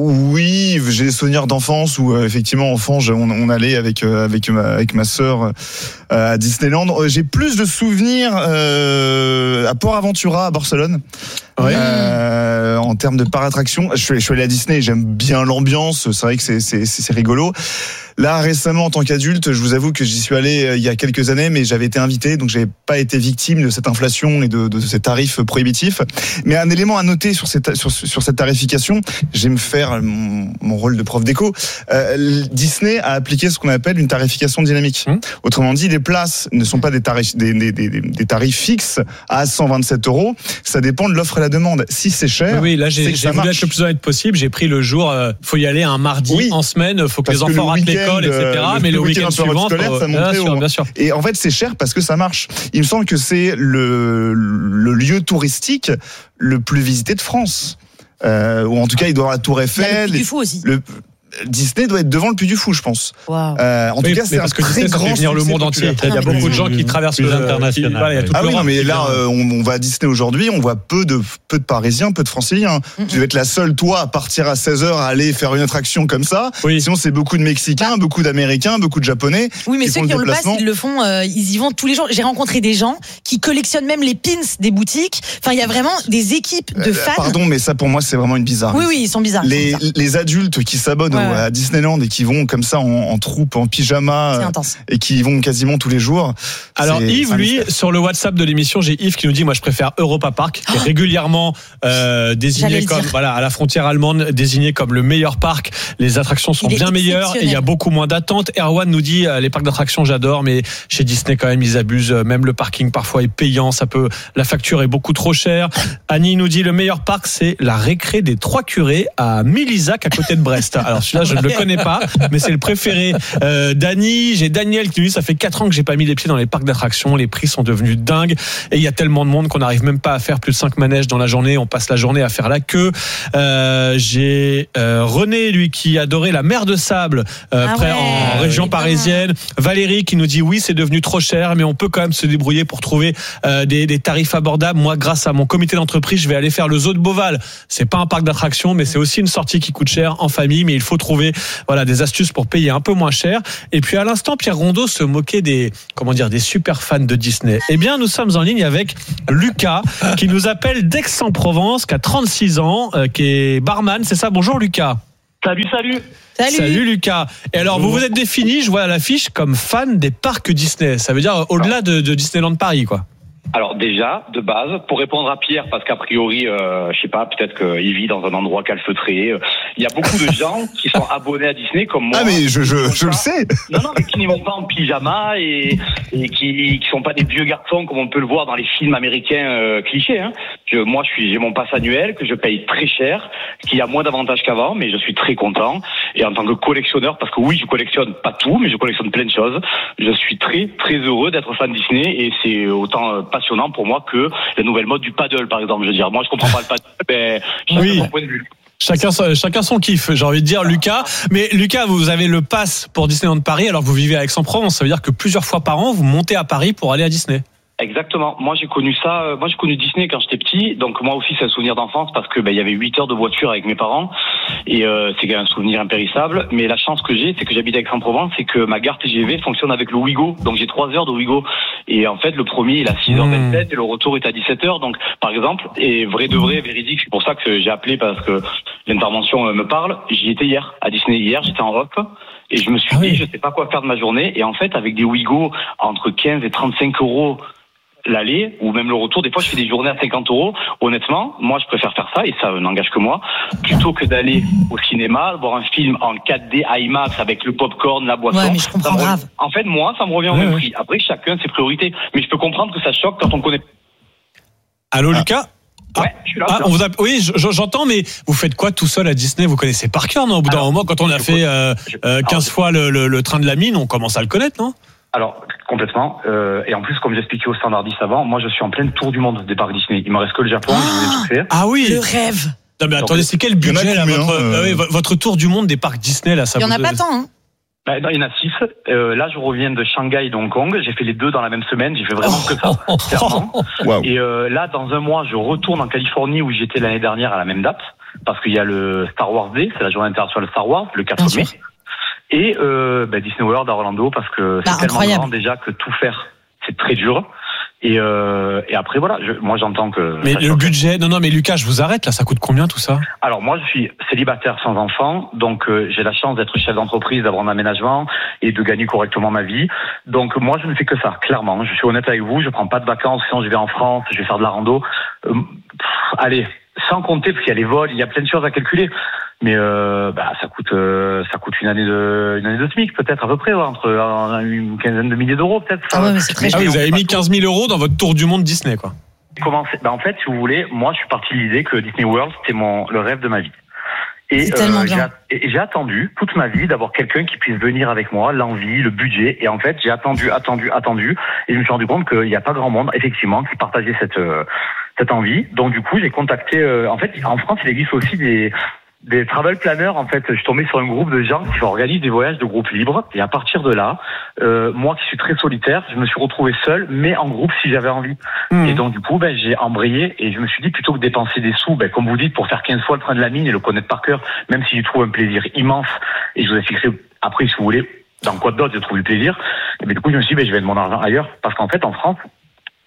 S12: Oui, j'ai des souvenirs d'enfance où euh, effectivement enfant, je- on, on allait avec euh, avec ma avec ma sœur euh, à Disneyland. Euh, J'ai plus de souvenirs euh, à Port Aventura à Barcelone.
S9: Ouais.
S12: Euh, en termes de parc attraction, je suis, je suis allé à Disney, j'aime bien l'ambiance, c'est vrai que c'est c'est c'est c'est rigolo. Là récemment en tant qu'adulte, je vous avoue que j'y suis allé euh, il y a quelques années, mais j'avais été invité, donc j'avais pas été victime de cette inflation et de, de ces tarifs prohibitifs. Mais un élément à noter sur cette sur, sur cette tarification, j'aime faire mon, mon rôle de prof d'éco. Euh, Disney a appliqué ce qu'on appelle une tarification dynamique.
S9: Hum.
S12: Autrement dit, les places ne sont pas des tarifs des, des, des, des tarifs fixes à cent vingt-sept euros. Ça dépend de l'offre et la demande. Si c'est cher,
S9: Oui, oui, là
S12: c'est
S9: j'ai
S12: que
S9: j'ai
S12: ça
S9: voulu
S12: marche.
S9: être le plus honnête possible. J'ai pris le jour, euh, faut y aller un mardi
S12: Oui.
S9: en semaine, faut que
S12: Parce
S9: les
S12: que le
S9: enfants ratent
S12: week-end,
S9: l'école, et cetera.
S12: euh,
S9: mais
S12: le
S9: le
S12: week-end
S9: week-end
S12: un peu
S9: suivant,
S12: scolaire,
S9: faut-
S12: ça
S9: bien
S12: montait
S9: sûr,
S12: au-
S9: bien sûr.
S12: Et en fait, c'est cher parce que ça marche. Il me semble que c'est le, le lieu touristique le plus visité de France. Euh, ou en tout cas, il doit y avoir la Tour
S17: Il y a le
S12: Eiffel.
S17: Puy du Fou aussi.
S12: Le, Disney doit être devant le Puy du Fou, je pense.
S17: Waouh.
S12: Euh, en
S9: Oui,
S12: tout cas,
S9: mais
S12: c'est un
S9: parce que
S12: très
S9: Disney, ça fait
S12: grand
S9: venir le
S12: succès
S9: monde entier.
S12: populaire.
S9: Il y a
S17: Ah,
S9: beaucoup de
S17: mais
S9: gens qui
S16: plus
S9: traversent
S16: plus
S9: le-
S16: international,
S9: qui- voilà, il y a
S16: ouais.
S9: toute
S12: Ah oui,
S9: l'Europe
S12: non, mais
S9: qui
S12: là,
S9: vient.
S12: euh, on, on va à Disney aujourd'hui, on voit peu de, peu de Parisiens, peu de Franciliens.
S17: Mm-mm.
S12: Tu vas être la seule, toi, à partir à seize heures, à aller faire une attraction comme ça.
S9: Oui.
S12: Sinon, c'est beaucoup de Mexicains, beaucoup d'Américains, beaucoup de Japonais.
S17: Oui, mais
S12: qui
S17: ceux
S12: font
S17: qui
S12: le
S17: ont le pass,
S12: déplacement.
S17: ils le font, euh, ils y vont tous les jours. J'ai rencontré des gens qui collectionnent même les pins des boutiques. Enfin, il y a vraiment des équipes de
S12: Euh,
S17: fans.
S12: Pardon, mais ça, pour moi, c'est vraiment une bizarre.
S17: Oui, oui, ils sont bizarres. ils sont
S12: Les,
S17: bizarres.
S12: les adultes qui s'abonnent
S17: Ouais.
S13: Ouais.
S12: à Disneyland et qui vont comme ça en, en troupe, en pyjama,
S17: C'est
S12: euh,
S17: intense.
S12: et qui y vont quasiment tous les jours.
S9: Alors
S12: C'est-
S9: Yves,
S12: c'est un
S9: lui,
S12: mystère.
S9: sur le WhatsApp de l'émission, j'ai Yves qui nous dit, moi je préfère Europa Park, qui est régulièrement euh,
S17: J'allais
S9: désigné
S17: le
S9: comme,
S17: dire.
S9: voilà, à la frontière allemande, désigné comme le meilleur parc. Les attractions sont
S17: Il est
S9: bien meilleures et il y a
S17: exceptionnel.
S9: beaucoup moins d'attentes. Erwan nous dit, euh, les parcs d'attractions j'adore, mais chez Disney quand même ils abusent. Euh, Même le parking parfois est payant, ça peut, la facture est beaucoup trop chère. Annie nous dit, le meilleur parc c'est la récré des Trois Curés à Milizac à côté de Brest. Alors celui-là je ne le connais pas, mais c'est le préféré euh, d'Annie. J'ai Daniel qui nous dit, ça fait quatre ans que j'ai pas mis les pieds dans les parcs d'attractions, les prix sont devenus dingues et il y a tellement de monde qu'on n'arrive même pas à faire plus de cinq manèges dans la journée, on passe la journée à faire la queue. Euh, j'ai euh, René, lui, qui adorait la mer de sable euh,
S17: Ah
S9: près
S17: ouais,
S9: en région
S17: oui,
S9: parisienne. Valérie qui nous dit, oui, c'est devenu trop cher, mais on peut quand même se débrouiller pour trouver euh, des, des tarifs abordables. Moi, grâce à mon comité d'entreprise, je vais aller faire le zoo de Beauval. C'est pas un parc d'attractions, mais c'est aussi une sortie qui coûte cher en famille, mais il faut trouver, voilà, des astuces pour payer un peu moins cher. Et puis, à l'instant, Pierre Rondeau se moquait des, comment dire, des super fans de Disney. Eh bien, nous sommes en ligne avec Lucas, qui nous appelle d'Aix-en-Provence, qui a trente-six ans, euh, qui est barman. C'est ça? Bonjour, Lucas.
S18: Salut, salut.
S17: Salut.
S9: Salut Lucas. Et alors, vous vous êtes défini, je vois à l'affiche, comme fan des parcs Disney. Ça veut dire euh, au-delà de, de Disneyland Paris, quoi.
S18: Alors déjà, de base, pour répondre à Pierre, parce qu'a priori, euh, je sais pas, peut-être qu'il vit dans un endroit calfeutré. euh, Il y a beaucoup de gens qui sont abonnés à Disney comme moi.
S12: Ah mais je, je, je le sais.
S18: Non, non, mais qui n'y vont pas en pyjama et, et qui qui sont pas des vieux garçons comme on peut le voir dans les films américains euh, clichés. Hein. Je, moi, je suis, j'ai mon pass annuel que je paye très cher, qui a moins d'avantages qu'avant, mais je suis très content. Et en tant que collectionneur, parce que oui, je collectionne pas tout, mais je collectionne plein de choses. Je suis très très heureux d'être fan Disney et c'est autant euh, passionnant pour moi que la nouvelle mode du paddle, par exemple. Je veux dire, moi, je comprends pas le paddle, mais chacun
S9: Oui.
S18: son point de vue.
S9: Chacun, son- chacun son kiff, j'ai envie de dire, Lucas. Mais Lucas, vous avez le pass pour Disneyland Paris, alors que vous vivez à Aix-en-Provence. Ça veut dire que plusieurs fois par an, vous montez à Paris pour aller à Disney.
S18: Exactement. Moi, j'ai connu ça. euh, Moi, j'ai connu Disney quand j'étais petit. Donc, moi aussi, c'est un souvenir d'enfance parce que ben, il y avait huit heures de voiture avec mes parents et euh, c'est quand même un souvenir impérissable. Mais la chance que j'ai, c'est que j'habite à Aix-en-Provence, c'est que ma gare T G V fonctionne avec le Ouigo. Donc, j'ai trois heures de Ouigo. Et en fait, le premier, il est à six heures vingt-sept et le retour est à dix-sept heures. Donc, par exemple, et vrai de vrai, véridique, c'est pour ça que j'ai appelé parce que l'intervention euh, me parle. J'y étais hier à Disney hier. J'étais en off. Et je me suis dit, je sais pas quoi faire de ma journée. Et en fait, avec des Ouigo entre quinze et trente-cinq euros l'aller ou même le retour, des fois je fais des journées à cinquante euros. Honnêtement, moi je préfère faire ça et ça n'engage que moi plutôt que d'aller au cinéma voir un film en quatre D IMAX avec le popcorn, la boisson.
S17: Ouais, mais je comprends
S18: Ça me
S17: grave.
S18: revient- En fait, moi, ça me revient au même prix. Après, chacun ses priorités. Mais je peux comprendre que ça choque quand on connaît.
S9: Allô, Lucas?
S18: Ouais, je suis là.
S9: Ah,
S18: je suis là.
S9: on vous a... Oui, je- j'entends, mais vous faites quoi tout seul à Disney? Vous connaissez par cœur, non? Au bout d'un moment, quand on a fait euh, euh, quinze fois le, le, le train de la mine, on commence à le connaître, non?
S18: Alors, complètement. Euh, et en plus, comme j'expliquais au standardiste avant, moi je suis en pleine tour du monde des parcs Disney. Il me reste que le Japon, je vais tout faire.
S9: Ah oui.
S17: Le rêve.
S9: Non, mais attendez, c'est quel
S12: Il y en a
S9: budget, là,
S12: combien,
S9: votre,
S12: euh,
S9: ah oui, vo- votre tour du monde des parcs Disney, là? Ça
S17: Il y en a
S9: vous-
S17: pas tant, hein.
S18: Ben, non, il y en a six. Euh, là, je reviens de Shanghai et de Hong Kong. J'ai fait les deux dans la même semaine. J'ai fait vraiment que ça, clairement.
S12: Waouh.
S18: Et euh, là, dans un mois, je retourne en Californie où j'étais l'année dernière à la même date, parce qu'il y a le Star Wars Day, c'est la journée internationale Star Wars, le quatre mai. Et euh, ben, Disney World à Orlando, parce que c'est
S17: Bah,
S18: tellement
S17: incroyable.
S18: grand déjà que tout faire, c'est très dur. Et, euh, et après, voilà, je, moi j'entends que...
S9: Mais
S18: ça
S9: le
S18: choque.
S9: budget, non, non, mais Lucas, je vous arrête, là, ça coûte combien tout ça?
S18: Alors moi je suis célibataire sans enfant, donc euh, j'ai la chance d'être chef d'entreprise, d'avoir un aménagement et de gagner correctement ma vie. Donc moi je ne fais que ça, clairement. Je suis honnête avec vous, je prends pas de vacances, sinon je vais en France, je vais faire de la rando. Euh, pff, allez, sans compter parce qu'il y a les vols, il y a plein de choses à calculer. Mais euh, bah, ça coûte euh, ça coûte une année de une année de SMIC peut-être à peu près, ouais, entre euh, une quinzaine de milliers d'euros peut-être.
S17: Ah ouais, mais c'est très
S9: Ah,
S17: cher.
S9: vous avez mis quinze mille euros dans votre tour du monde Disney, quoi.
S18: Comment c'est- bah, en fait, si vous voulez, moi je suis parti de l'idée que Disney World c'était mon le rêve de ma vie. Et
S17: C'est tellement
S18: j'ai,
S17: bien.
S18: at- et j'ai attendu toute ma vie d'avoir quelqu'un qui puisse venir avec moi, l'envie, le budget. Et en fait, j'ai attendu, attendu, attendu. Et je me suis rendu compte qu'il n'y a pas grand monde, effectivement, qui partageait cette euh, cette envie. Donc du coup, j'ai contacté. euh, en fait, en France, il existe aussi des des travel planners. En fait, je suis tombé sur un groupe de gens qui organisent des voyages de groupe libre. Et à partir de là, euh, moi qui suis très solitaire, je me suis retrouvé seul, mais en groupe si j'avais envie.
S9: Mmh.
S18: Et donc du coup, ben, j'ai embrayé et je me suis dit plutôt que dépenser des sous, ben, comme vous dites, pour faire quinze fois le train de la mine et le connaître par cœur, même si j'y trouve un plaisir immense, et je vous expliquerai après si vous voulez dans quoi d'autre j'ai trouvé le plaisir, et ben, du coup je me suis dit ben, je vais mettre mon argent ailleurs, parce qu'en fait en France,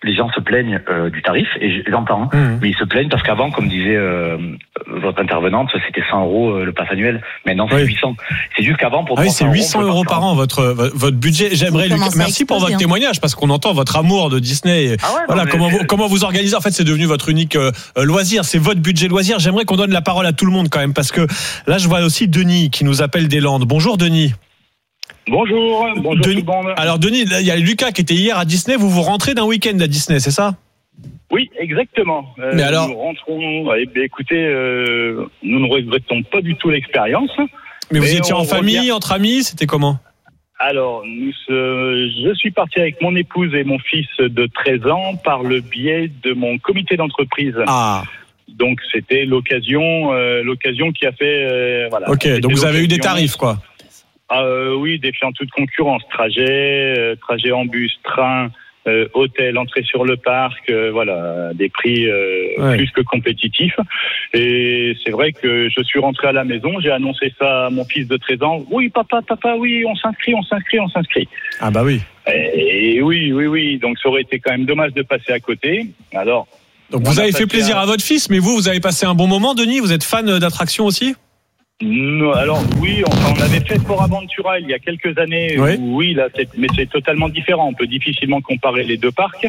S18: les gens se plaignent euh, du tarif, et j'entends, hein, mmh. mais ils se plaignent parce qu'avant, comme disait euh, votre intervenante, c'était cent euros euh, le pass annuel. Maintenant, c'est oui. huit cents. C'est juste qu'avant, pour
S9: ah oui, c'est huit cents euros par an votre votre budget. J'aimerais Lucas, merci pour votre témoignage parce qu'on entend votre amour de Disney. Ah ouais, voilà, non, comment vous, comment vous organisez. En fait, c'est devenu votre unique euh, loisir. C'est votre budget loisir. J'aimerais qu'on donne la parole à tout le monde quand même parce que là, je vois aussi Denis qui nous appelle des Landes. Bonjour Denis.
S19: Bonjour, bonjour
S9: Denis,
S19: tout le monde.
S9: Alors Denis, il y a Lucas qui était hier à Disney. Vous vous rentrez d'un week-end à Disney, c'est ça?
S19: Oui, exactement. Euh,
S9: Mais alors,
S19: nous rentrons. Eh bien, écoutez, euh, nous ne regrettons pas du tout l'expérience.
S9: Mais, mais vous étiez en famille,
S19: revient...
S9: entre amis, c'était comment?
S19: Alors, nous, euh, je suis parti avec mon épouse et mon fils de treize ans par le biais de mon comité d'entreprise.
S9: Ah.
S19: Donc, c'était l'occasion, euh, l'occasion qui a fait. Euh, voilà.
S9: Ok, donc vous avez eu des tarifs, quoi.
S19: Euh, oui, défiant toute concurrence. Trajet, euh, trajet en bus, train, euh, hôtel, entrée sur le parc, euh, voilà, des prix euh, ouais. plus que compétitifs. Et c'est vrai que je suis rentré à la maison, j'ai annoncé ça à mon fils de treize ans. Oui, papa, papa, oui, on s'inscrit, on s'inscrit, on s'inscrit.
S9: Ah bah oui.
S19: Et, et oui, oui, oui. Donc ça aurait été quand même dommage de passer à côté. Alors.
S9: Donc vous avez fait plaisir à... à votre fils, mais vous, vous avez passé un bon moment, Denis. Vous êtes fan d'attractions aussi?
S19: Non, alors oui, enfin, on avait fait Port Aventura il y a quelques années.
S9: Oui,
S19: où, oui là, c'est, mais c'est totalement différent. On peut difficilement comparer les deux parcs.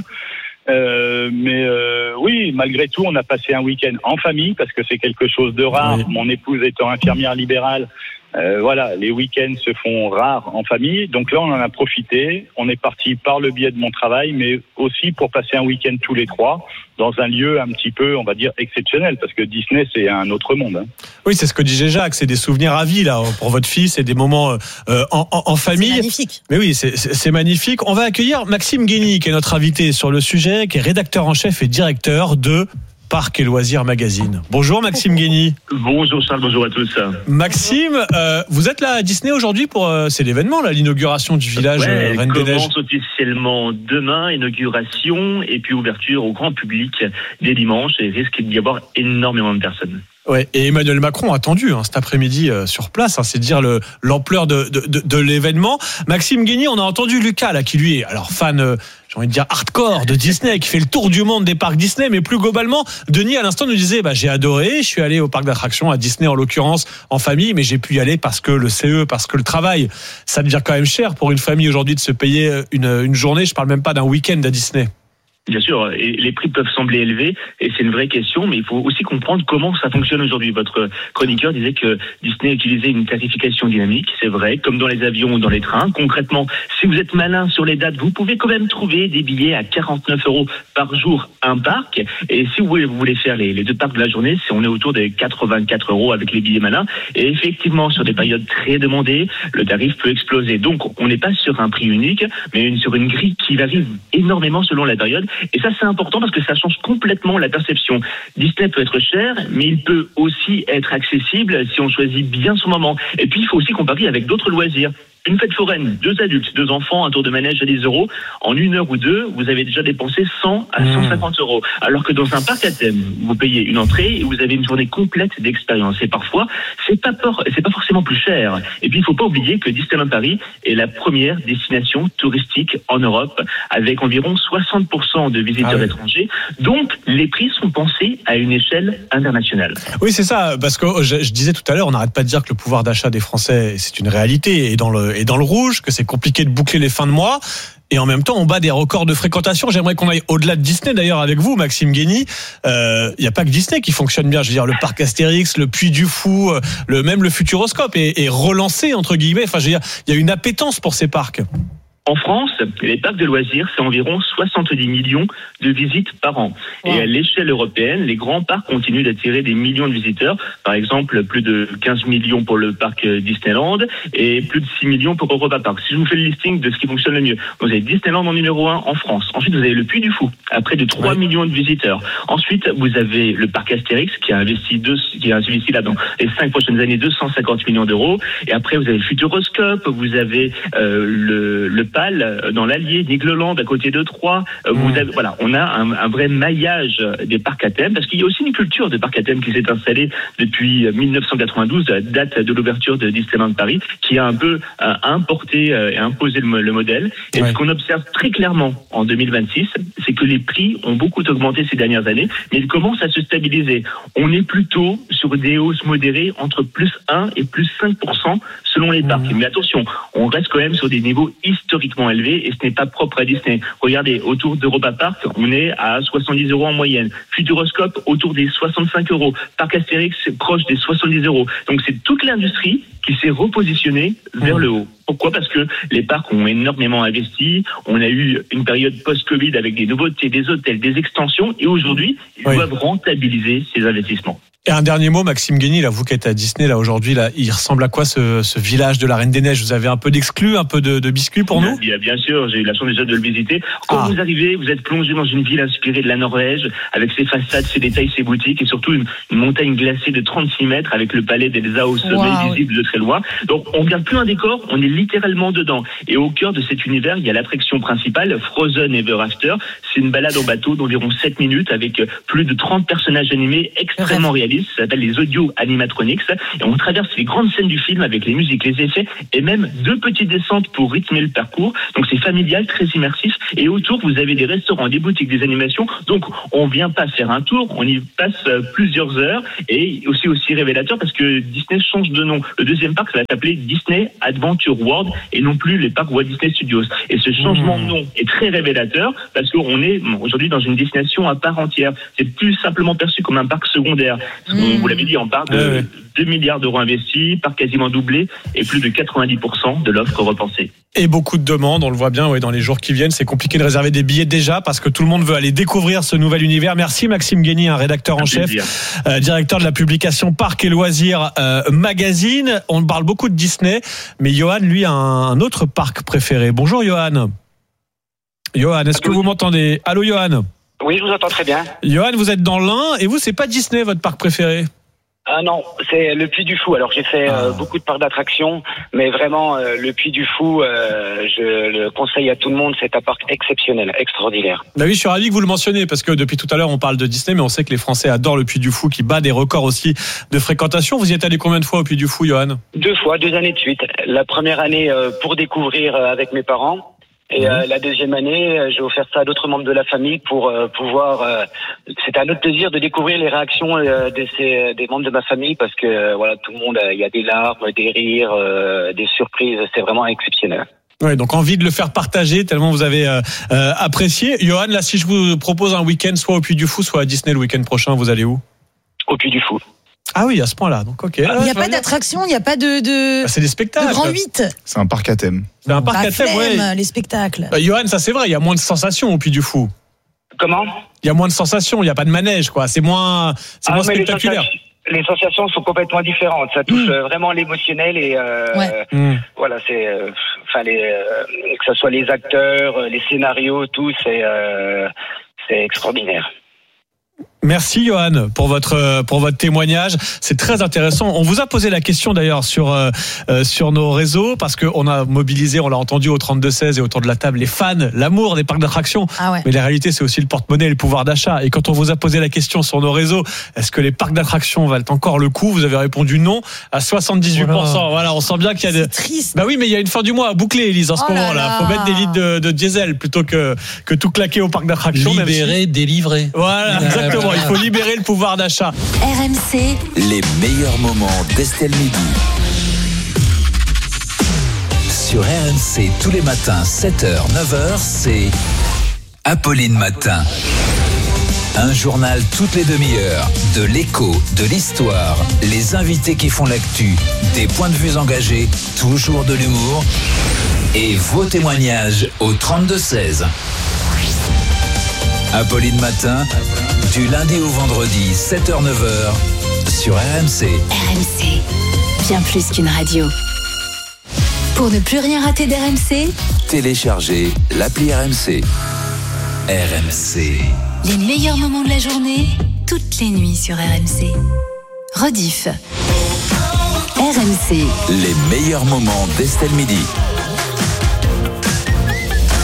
S19: Euh, mais euh, oui, malgré tout, on a passé un week-end en famille parce que c'est quelque chose de rare. Oui. Mon épouse étant infirmière libérale, euh, voilà, les week-ends se font rares en famille. Donc là, on en a profité. On est parti par le biais de mon travail, mais aussi pour passer un week-end tous les trois dans un lieu un petit peu, on va dire, exceptionnel, parce que Disney, c'est un autre monde. Hein.
S9: Oui, c'est ce que disait Jacques, c'est des souvenirs à vie, là, pour votre fils, et des moments euh, en, en, en famille. C'est
S17: magnifique.
S9: Mais oui, c'est, c'est, c'est magnifique. On va accueillir Maxime Guény, qui est notre invité sur le sujet, qui est rédacteur en chef et directeur de Parc et Loisirs Magazine. Bonjour Maxime Guény.
S20: Bonjour Charles, bonjour à tous.
S9: Maxime, euh, vous êtes là à Disney aujourd'hui pour euh, c'est l'événement là, l'inauguration du village
S20: ouais,
S9: euh, Reine des Neiges.
S20: Commence officiellement demain, inauguration et puis ouverture au grand public dès dimanche et risque d'y avoir énormément de personnes.
S9: Ouais, et Emmanuel Macron a attendu hein, cet après-midi euh, sur place, hein, c'est dire le, l'ampleur de, de, de, de l'événement. Maxime Guény, on a entendu Lucas là, qui lui est alors fan, euh, j'ai envie de dire hardcore de Disney, qui fait le tour du monde des parcs Disney, mais plus globalement, Denis à l'instant nous disait, bah j'ai adoré, je suis allé au parc d'attractions à Disney en l'occurrence en famille, mais j'ai pu y aller parce que le C E, parce que le travail, ça devient quand même cher pour une famille aujourd'hui de se payer une, une journée. Je parle même pas d'un week-end à Disney.
S20: Bien sûr, et les prix peuvent sembler élevés, et c'est une vraie question, mais il faut aussi comprendre comment ça fonctionne aujourd'hui. Votre chroniqueur disait que Disney utilisait une tarification dynamique, c'est vrai, comme dans les avions ou dans les trains. Concrètement, si vous êtes malin sur les dates, vous pouvez quand même trouver des billets à quarante-neuf euros par jour, un parc, et si vous voulez, vous voulez faire les, les deux parcs de la journée, c'est on est autour des quatre-vingt-quatre euros avec les billets malins, et effectivement, sur des périodes très demandées, le tarif peut exploser. Donc, on n'est pas sur un prix unique, mais une, sur une grille qui varie énormément selon la période. Et ça, c'est important parce que ça change complètement la perception. Disney peut être cher, mais il peut aussi être accessible si on choisit bien son moment. Et puis, il faut aussi comparer avec d'autres loisirs. Une fête foraine, deux adultes, deux enfants, un tour de manège à dix euros. En une heure ou deux, vous avez déjà dépensé cent à cent cinquante euros. Alors que dans un parc à thème, vous payez une entrée et vous avez une journée complète d'expérience. Et parfois, c'est pas, por- c'est pas forcément plus cher. Et puis, il faut pas oublier que Disneyland Paris est la première destination touristique en Europe, avec environ soixante pour cent de visiteurs ah oui. étrangers. Donc, les prix sont pensés à une échelle internationale.
S9: Oui, c'est ça. Parce que je, je disais tout à l'heure, on n'arrête pas de dire que le pouvoir d'achat des Français, c'est une réalité. Et dans le, et dans le rouge, que c'est compliqué de boucler les fins de mois. Et en même temps, on bat des records de fréquentation. J'aimerais qu'on aille au-delà de Disney, d'ailleurs, avec vous, Maxime Guény. Il euh, n'y a pas que Disney qui fonctionne bien. Je veux dire, le parc Astérix, le Puy du Fou, le, même le Futuroscope est, est relancé, entre guillemets. Enfin, je veux dire, il y a une appétence pour ces parcs.
S20: En France, les parcs de loisirs, c'est environ soixante-dix millions de visites par an. Wow. Et à l'échelle européenne, les grands parcs continuent d'attirer des millions de visiteurs. Par exemple, plus de quinze millions pour le parc Disneyland et plus de six millions pour Europa Park. Si je vous fais le listing de ce qui fonctionne le mieux, vous avez Disneyland en numéro un en France. Ensuite, vous avez le Puy du Fou, à près de trois ouais. millions de visiteurs. Ensuite, vous avez le parc Astérix qui a investi, deux, qui a investi là dans les cinq prochaines années deux cent cinquante millions d'euros. Et après, vous avez le Futuroscope, vous avez euh, le, le municipal dans l'Allier, d'Igleland, à côté de Troyes. Vous avez, voilà, on a un, un vrai maillage des parcs à thème, parce qu'il y a aussi une culture des parcs à thème qui s'est installée depuis dix-neuf cent quatre-vingt-douze, date de l'ouverture de Disneyland Paris, qui a un peu euh, importé euh, et imposé le, le modèle. Et ouais. ce qu'on observe très clairement en deux mille vingt-six, c'est que les prix ont beaucoup augmenté ces dernières années, mais ils commencent à se stabiliser. On est plutôt sur des hausses modérées entre plus un et plus cinq pour cent selon les parcs. Mmh. Mais attention, on reste quand même sur des niveaux historiquement élevés et ce n'est pas propre à Disney. Regardez, autour d'Europa Park, on est à soixante-dix euros en moyenne. Futuroscope, autour des soixante-cinq euros. Parc Astérix, proche des soixante-dix euros. Donc c'est toute l'industrie qui s'est repositionnée vers mmh. le haut. Pourquoi ? Parce que les parcs ont énormément investi. On a eu une période post-Covid avec des nouveautés, des hôtels, des extensions. Et aujourd'hui, ils oui. doivent rentabiliser ces investissements.
S9: Et un dernier mot, Maxime Guény, là, vous qui êtes à Disney, là, aujourd'hui, là, il ressemble à quoi ce, ce village de la Reine des Neiges ? Vous avez un peu d'exclus, un peu de, de biscuits pour nous ?
S20: Bien, bien sûr, j'ai eu la chance déjà de le visiter. Quand ah. vous arrivez, vous êtes plongé dans une ville inspirée de la Norvège, avec ses façades, ses détails, ses boutiques, et surtout une, une montagne glacée de trente-six mètres, avec le palais d'Elsa au sommet wow. visible de très loin. Donc, on regarde plus un décor, on est littéralement dedans. Et au cœur de cet univers, il y a l'attraction principale, Frozen Ever After. C'est une balade en bateau d'environ sept minutes, avec plus de trente personnages animés extrêmement réalistes. Ça s'appelle les audio animatronics, et on traverse les grandes scènes du film avec les musiques, les effets et même deux petites descentes pour rythmer le parcours. Donc c'est familial, très immersif, et autour vous avez des restaurants, des boutiques, des animations. Donc on vient pas faire un tour, on y passe plusieurs heures, et aussi aussi révélateur parce que Disney change de nom. Le deuxième parc ça va s'appeler Disney Adventure World et non plus les parcs Walt Disney Studios. Et ce changement mmh. de nom est très révélateur parce qu'on est aujourd'hui dans une destination à part entière. C'est plus simplement perçu comme un parc secondaire. Mmh. Vous l'avez dit, on parle de ouais, ouais. deux milliards d'euros investis, par quasiment doublé, et plus de quatre-vingt-dix pour cent de l'offre repensée.
S9: Et beaucoup de demandes, on le voit bien ouais, dans les jours qui viennent. C'est compliqué de réserver des billets déjà parce que tout le monde veut aller découvrir ce nouvel univers. Merci Maxime Guény, un rédacteur en chef, euh, directeur de la publication Parcs et Loisirs euh, Magazine. On parle beaucoup de Disney, mais Johan, lui, a un, un autre parc préféré. Bonjour Johan. Johan, est-ce que vous m'entendez ? Allô Johan ?
S21: Oui, je vous entends très bien.
S9: Johan, vous êtes dans l'Ain et vous, c'est pas Disney votre parc préféré ?
S21: Ah non, c'est le Puy du Fou. Alors j'ai fait ah. euh, beaucoup de parcs d'attractions, mais vraiment euh, le Puy du Fou, euh, je le conseille à tout le monde. C'est un parc exceptionnel, extraordinaire.
S9: Bah oui, je suis ravi que vous le mentionniez parce que depuis tout à l'heure on parle de Disney, mais on sait que les Français adorent le Puy du Fou, qui bat des records aussi de fréquentation. Vous y êtes allé combien de fois au Puy du Fou, Johan ?
S21: Deux fois, deux années de suite. La première année euh, pour découvrir euh, avec mes parents. Et euh, la deuxième année, euh, j'ai offert ça à d'autres membres de la famille pour euh, pouvoir. Euh, c'était un autre plaisir de découvrir les réactions euh, de ces, des membres de ma famille parce que euh, voilà, tout le monde, il euh, y a des larmes, des rires, euh, des surprises. C'est vraiment exceptionnel.
S9: Ouais, donc envie de le faire partager tellement vous avez euh, euh, apprécié. Johan, là, si je vous propose un week-end, soit au Puy du Fou, soit à Disney le week-end prochain, vous allez où ?
S21: Au Puy du Fou.
S9: Ah oui, à ce point-là. Donc ok.
S17: Il n'y a pas d'attraction, il n'y a pas de. de...
S9: Ah, c'est des spectacles.
S17: De grand huit.
S12: C'est un parc à thème.
S9: C'est un parc bah, à thème, ouais.
S17: Les spectacles.
S9: Euh, Johan, ça c'est vrai, il y a moins de sensations au Puy du Fou.
S21: Comment ?
S9: Il y a moins de sensations, il n'y a pas de manège, quoi. C'est moins, c'est ah, moins spectaculaire.
S21: Les sensations sont complètement différentes. Ça touche mmh. vraiment l'émotionnel et euh,
S17: ouais.
S21: mmh. voilà, c'est, enfin euh, les, euh, que ce soit les acteurs, les scénarios, tout, c'est, euh, c'est extraordinaire.
S9: Merci Johan pour votre pour votre témoignage, c'est très intéressant. On vous a posé la question d'ailleurs sur euh, sur nos réseaux parce que on a mobilisé, on l'a entendu au trente-deux seize et autour de la table, les fans, l'amour des parcs d'attractions. Ah ouais. Mais la réalité c'est aussi le porte-monnaie et le pouvoir d'achat. Et quand on vous a posé la question sur nos réseaux, est-ce que les parcs d'attractions valent encore le coup ? Vous avez répondu non à soixante-dix-huit pour cent. Voilà, voilà on sent bien qu'il y a des.
S17: C'est triste.
S9: Bah oui, mais il y a une fin du mois à boucler, Élise, en ce oh moment là. Faut mettre des litres de, de diesel plutôt que que tout claquer au parc d'attractions.
S16: Libérer, si... délivrer.
S9: Voilà, exactement. Il faut libérer le pouvoir d'achat.
S6: R M C.
S5: Les meilleurs moments d'Estelle Midi. Sur R M C, tous les matins, sept heures, neuf heures, c'est Apolline Matin. Un journal toutes les demi-heures, de l'écho, de l'histoire, les invités qui font l'actu, des points de vue engagés, toujours de l'humour et vos témoignages au trente-deux seize. Apolline Matin, du lundi au vendredi, sept heures neuf heures, sur R M C.
S6: R M C, bien plus qu'une radio. Pour ne plus rien rater d'R M C,
S5: téléchargez l'appli R M C. R M C.
S6: Les meilleurs moments de la journée, toutes les nuits sur R M C. Rediff. R M C.
S5: Les meilleurs moments d'Estelle Midi.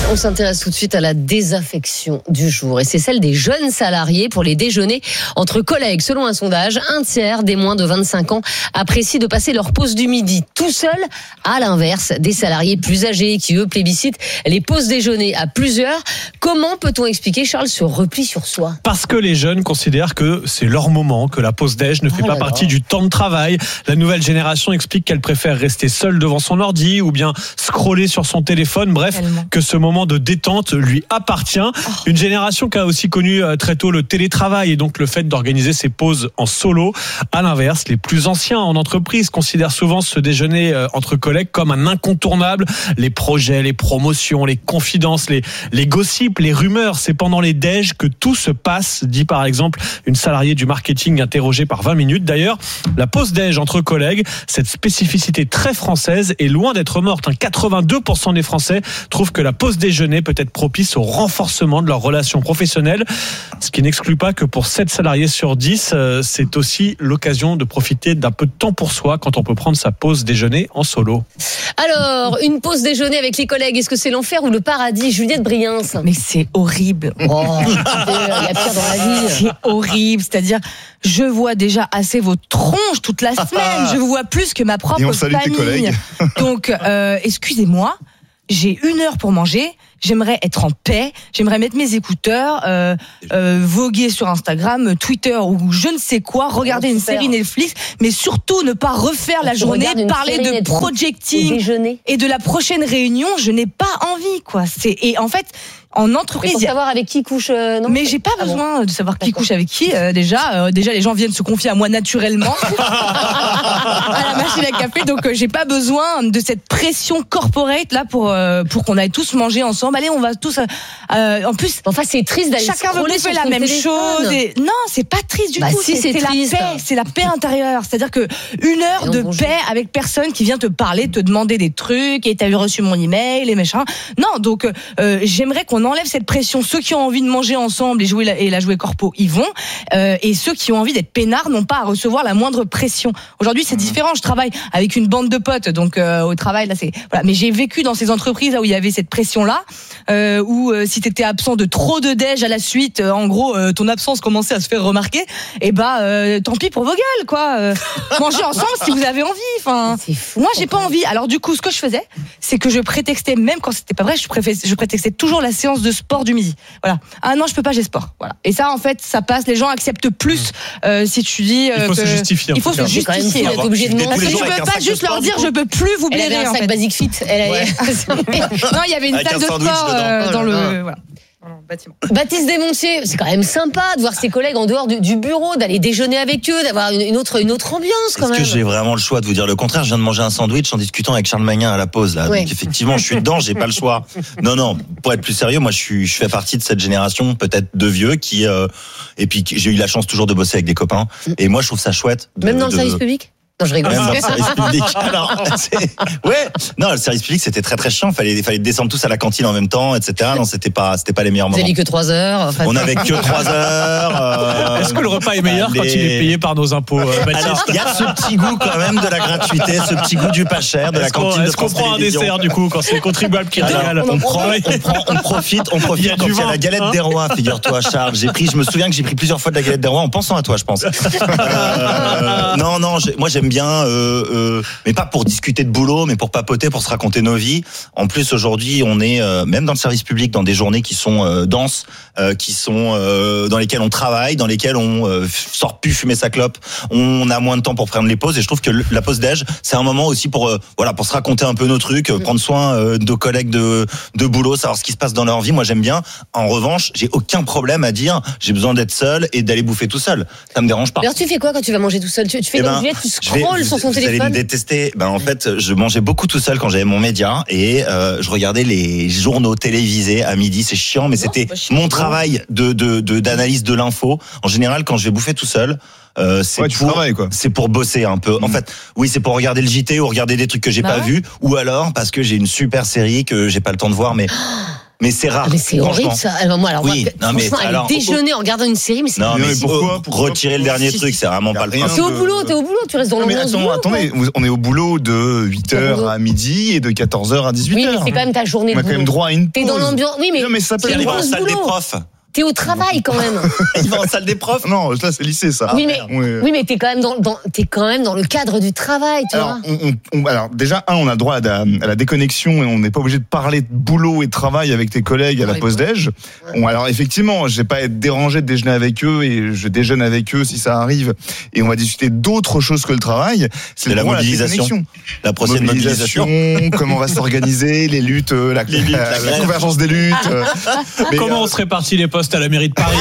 S8: On s'intéresse tout de suite à la désaffection du jour et c'est celle des jeunes salariés pour les déjeuners entre collègues. Selon un sondage, un tiers des moins de vingt-cinq ans apprécient de passer leur pause du midi tout seul. À l'inverse, des salariés plus âgés qui eux plébiscitent les pauses déjeuner à plusieurs. Comment peut-on expliquer, Charles, ce repli sur soi ?
S9: Parce que les jeunes considèrent que c'est leur moment, que la pause déj ne fait
S8: Oh
S9: pas
S8: là
S9: partie
S8: là.
S9: du temps de travail. La nouvelle génération explique qu'elle préfère rester seule devant son ordi ou bien scroller sur son téléphone. Bref,
S13: Tellement.
S9: que ce moment de détente lui appartient. Une génération qui a aussi connu euh, très tôt le télétravail et donc le fait d'organiser ses pauses en solo. À l'inverse, les plus anciens en entreprise considèrent souvent ce déjeuner euh, entre collègues comme un incontournable. Les projets, les promotions, les confidences, les, les gossips, les rumeurs, c'est pendant les déj que tout se passe, dit par exemple une salariée du marketing interrogée par vingt minutes. D'ailleurs, la pause déj entre collègues, cette spécificité très française est loin d'être morte. quatre-vingt-deux pour cent des Français trouvent que la pause déjeuner peut être propice au renforcement de leurs relations professionnelles, ce qui n'exclut pas que pour sept salariés sur dix, euh, c'est aussi l'occasion de profiter d'un peu de temps pour soi quand on peut prendre sa pause déjeuner en solo.
S8: Alors, une pause déjeuner avec les collègues, est-ce que c'est l'enfer ou le paradis ? Juliette Briens.
S13: Mais c'est horrible.
S8: Oh, il y a pire dans la vie.
S13: C'est horrible. C'est-à-dire, je vois déjà assez vos tronches toute la semaine. Je vous vois plus que ma propre
S12: Et on salue tes
S13: famille.
S12: collègues.
S13: Donc, euh, excusez-moi, j'ai une heure pour manger. J'aimerais être en paix. J'aimerais mettre mes écouteurs, euh, euh, voguer sur Instagram, Twitter ou je ne sais quoi, regarder une
S8: super.
S13: série Netflix, mais surtout ne pas refaire la
S8: Tu
S13: journée,
S8: regardes une
S13: parler
S8: série
S13: de
S8: Netflix au
S13: projecting
S8: déjeuner.
S13: et de la prochaine réunion. Je n'ai pas envie, quoi. C'est et en fait. En
S8: Mais
S13: entreprise,
S8: pour
S13: il y a-
S8: savoir avec qui couche, euh, non ?
S13: mais j'ai pas
S8: Ah bon.
S13: besoin de savoir qui
S8: D'accord.
S13: couche avec qui. euh, déjà, euh, déjà les gens viennent se confier à moi naturellement à la machine à café. Donc euh, j'ai pas besoin de cette pression corporate là pour euh, pour qu'on aille tous manger ensemble. Allez, on va tous. Euh, en plus,
S8: Enfin, c'est triste d'aller
S13: chacun veut
S8: scroller
S13: bouffer
S8: sur
S13: la
S8: son
S13: même
S8: téléphone.
S13: chose. Et... Non, c'est pas triste du
S8: Bah
S13: tout.
S8: si, c'est
S13: la
S8: triste.
S13: paix, c'est la paix intérieure. C'est-à-dire que une heure
S8: Et non,
S13: de
S8: bonjour.
S13: paix avec personne qui vient te parler, te demander des trucs. Et t'as eu reçu mon email, les machins. Non, donc euh, j'aimerais qu'on enlève cette pression. Ceux qui ont envie de manger ensemble et jouer la, et la jouer corpo, ils vont. Euh, et ceux qui ont envie d'être peinards n'ont pas à recevoir la moindre pression. Aujourd'hui, c'est différent. Je travaille avec une bande de potes, donc euh, au travail là, c'est voilà. Mais j'ai vécu dans ces entreprises là où il y avait cette pression là, euh, où euh, si t'étais absent de trop de déj à la suite, euh, en gros, euh, ton absence commençait à se faire remarquer. Et bah, euh, tant pis pour vos gueules, quoi. Euh, mangez ensemble si vous avez envie. Enfin, moi, j'ai pas envie. Alors du coup, ce que je faisais, c'est que je prétextais, même quand c'était pas vrai, je, préfé- je prétextais toujours la séance de sport du midi. Voilà. Ah non, je peux pas, j'ai sport. Voilà. Et ça, en fait, ça passe. Les gens acceptent plus euh, si tu dis. euh,
S9: Il faut
S13: que-
S9: se justifier, en
S13: Il faut
S9: tout
S13: se
S9: cas.
S8: C'est quand même
S13: justifier.
S8: fou d'être obligé de
S12: Tous les
S13: Parce que
S8: manger.
S12: jours
S13: tu
S12: avec
S13: peux
S12: un
S13: pas
S12: sac de
S13: juste leur
S12: sport,
S13: dire
S12: du
S13: je
S12: coup.
S13: peux plus vous
S8: Elle avait
S13: blairer
S8: un
S13: en
S8: sac
S13: fait.
S8: Basic Fit. Elle avait-
S13: Non, il y avait une
S12: Avec
S13: salle
S12: un
S13: de
S12: sandwich
S13: sport euh,
S12: dedans.
S13: dans
S12: Oh là là.
S13: le voilà. Dans le bâtiment.
S8: Baptiste Desmontiers, c'est quand même sympa de voir ses collègues en dehors du, du bureau, d'aller déjeuner avec eux, d'avoir une, une autre, une autre ambiance quand
S1: Est-ce
S8: même.
S1: que j'ai vraiment le choix de vous dire le contraire ? Je viens de manger un sandwich en discutant avec Charles Magnin à la pause là.
S8: Ouais.
S1: Donc effectivement, je suis dedans, j'ai pas le choix. Non non, pour être plus sérieux, moi je suis je fais partie de cette génération peut-être de vieux qui euh, et puis qui- j'ai eu la chance toujours de bosser avec des copains et moi je trouve ça chouette de-
S8: Même dans le
S1: de-
S8: service public ? Non, je rigole.
S1: Même dans le service public. Alors, c'est- ouais, non, le service public c'était très très chiant. Fallait fallait descendre tous à la cantine en même temps, et cetera. Non, c'était pas c'était pas les meilleurs
S8: Vous
S1: moments.
S8: avez dit que trois heures. Enfin,
S1: On avait que trois heures. euh,
S9: Est-ce que le repas est meilleur quand
S1: les-
S9: il est payé par nos impôts, euh, Baptiste ?
S1: Alors, il y a ce petit goût quand même de la gratuité, ce petit goût du pas cher, de la
S9: Est-ce qu'on
S1: cantine de
S9: est-ce qu'on
S1: France
S9: prend un
S1: Télévisions.
S9: dessert du coup quand c'est le contribuable qui
S1: Alors,
S9: régale ?
S1: on, prend, on, prend, on profite, on
S9: Il y
S1: profite
S9: a
S1: quand
S9: du
S1: il y a
S9: vin,
S1: la galette
S9: hein.
S1: des rois, figure-toi, Charles. J'ai pris, je me souviens que j'ai pris plusieurs fois de la galette des rois en pensant à toi, je pense. Euh, non, non, j'ai- moi j'aime bien, euh, euh, mais pas pour discuter de boulot, mais pour papoter, pour se raconter nos vies. En plus, aujourd'hui, on est euh, même dans le service public, dans des journées qui sont euh, denses, euh, qui sont euh, dans lesquelles on travaille, dans lesquelles on euh, sort plus fumer sa clope. On a moins de temps pour prendre les pauses, et je trouve que le- la pause déj, c'est un moment aussi pour euh, voilà, pour se raconter un peu nos trucs, euh, prendre soin euh, de nos collègues de de boulot, savoir ce qui se passe dans leur vie. Moi, j'aime bien. En revanche, j'ai aucun problème à dire j'ai besoin d'être seul et d'aller bouffer tout seul. Ça me dérange pas.
S8: Alors tu fais quoi quand tu vas manger tout seul ? Tu, tu fais
S1: Eh
S8: comme
S1: ben,
S8: Juliette, tu
S1: je vais-
S8: scrolles sur son
S1: vous allez
S8: téléphone.
S1: me détester. Ben en fait, je mangeais beaucoup tout seul quand j'avais mon média et euh, je regardais les journaux télévisés à midi. C'est chiant, mais c'était mon travail de de de- d'analyse de l'info. En général, quand je vais bouffer tout seul. Euh, c'est
S12: Ouais, tu
S1: pour
S12: travailles, quoi.
S1: c'est pour bosser un peu. En fait, oui, c'est pour regarder le J T ou regarder des trucs que j'ai
S13: Bah
S1: pas
S13: ouais.
S1: vus, ou alors parce que j'ai une super série que j'ai pas le temps de voir, mais Mais c'est rare.
S8: Ah, mais c'est
S1: franchement.
S8: horrible ça. Alors, moi, alors,
S1: Oui,
S8: moi,
S1: non, mais
S8: franchement,
S1: alors-
S8: aller déjeuner en regardant une série, mais c'est
S1: Non, mais,
S12: mais pourquoi,
S1: pourquoi,
S12: pourquoi
S1: retirer le dernier
S8: Si,
S1: truc,
S8: si.
S1: c'est vraiment pas le
S12: rien
S1: principe.
S8: T'es au boulot, t'es au boulot, tu restes dans
S12: Non, mais
S8: l'ambiance du
S12: attends,
S8: boulot.
S12: attendez, vous- on est au boulot de huit heures à midi et de quatorze heures à dix-huit
S8: Oui,
S12: heures.
S8: mais c'est quand même ta journée
S12: On
S8: de
S12: a quand même
S8: boulot.
S12: droit à une
S8: T'es
S12: pause.
S8: dans l'ambiance. Oui, mais
S12: Non, mais ça
S8: c'est
S12: peut
S8: une
S1: Il va en
S8: pause
S1: salle des
S8: boulot.
S1: profs.
S8: T'es au travail quand même.
S1: Il va en salle des profs.
S12: Non, là c'est lycée ça.
S8: oui, mais,
S12: Ouais.
S8: oui, mais t'es quand même dans, dans, t'es quand même dans le cadre du travail, tu
S12: Alors,
S8: vois.
S12: on, on- on- alors déjà, un, on a le droit à la, à la déconnexion et on n'est pas obligé de parler de boulot et de travail avec tes collègues à la
S8: Oui,
S12: pause déj. Bon, alors effectivement, je vais pas être dérangé de déjeuner avec eux et je déjeune avec eux si ça arrive. Et on va discuter d'autres choses que le travail. C'est
S1: De la
S12: droit à
S1: mobilisation.
S12: déconnexion.
S1: La prochaine mobilisation.
S12: Comment on va s'organiser, les luttes, euh, la,
S1: Les luttes,
S12: la-
S1: la
S12: la
S1: grève.
S12: convergence des luttes. euh. Mais,
S9: Comment
S12: euh,
S9: on se répartit les postes à la mairie de Paris?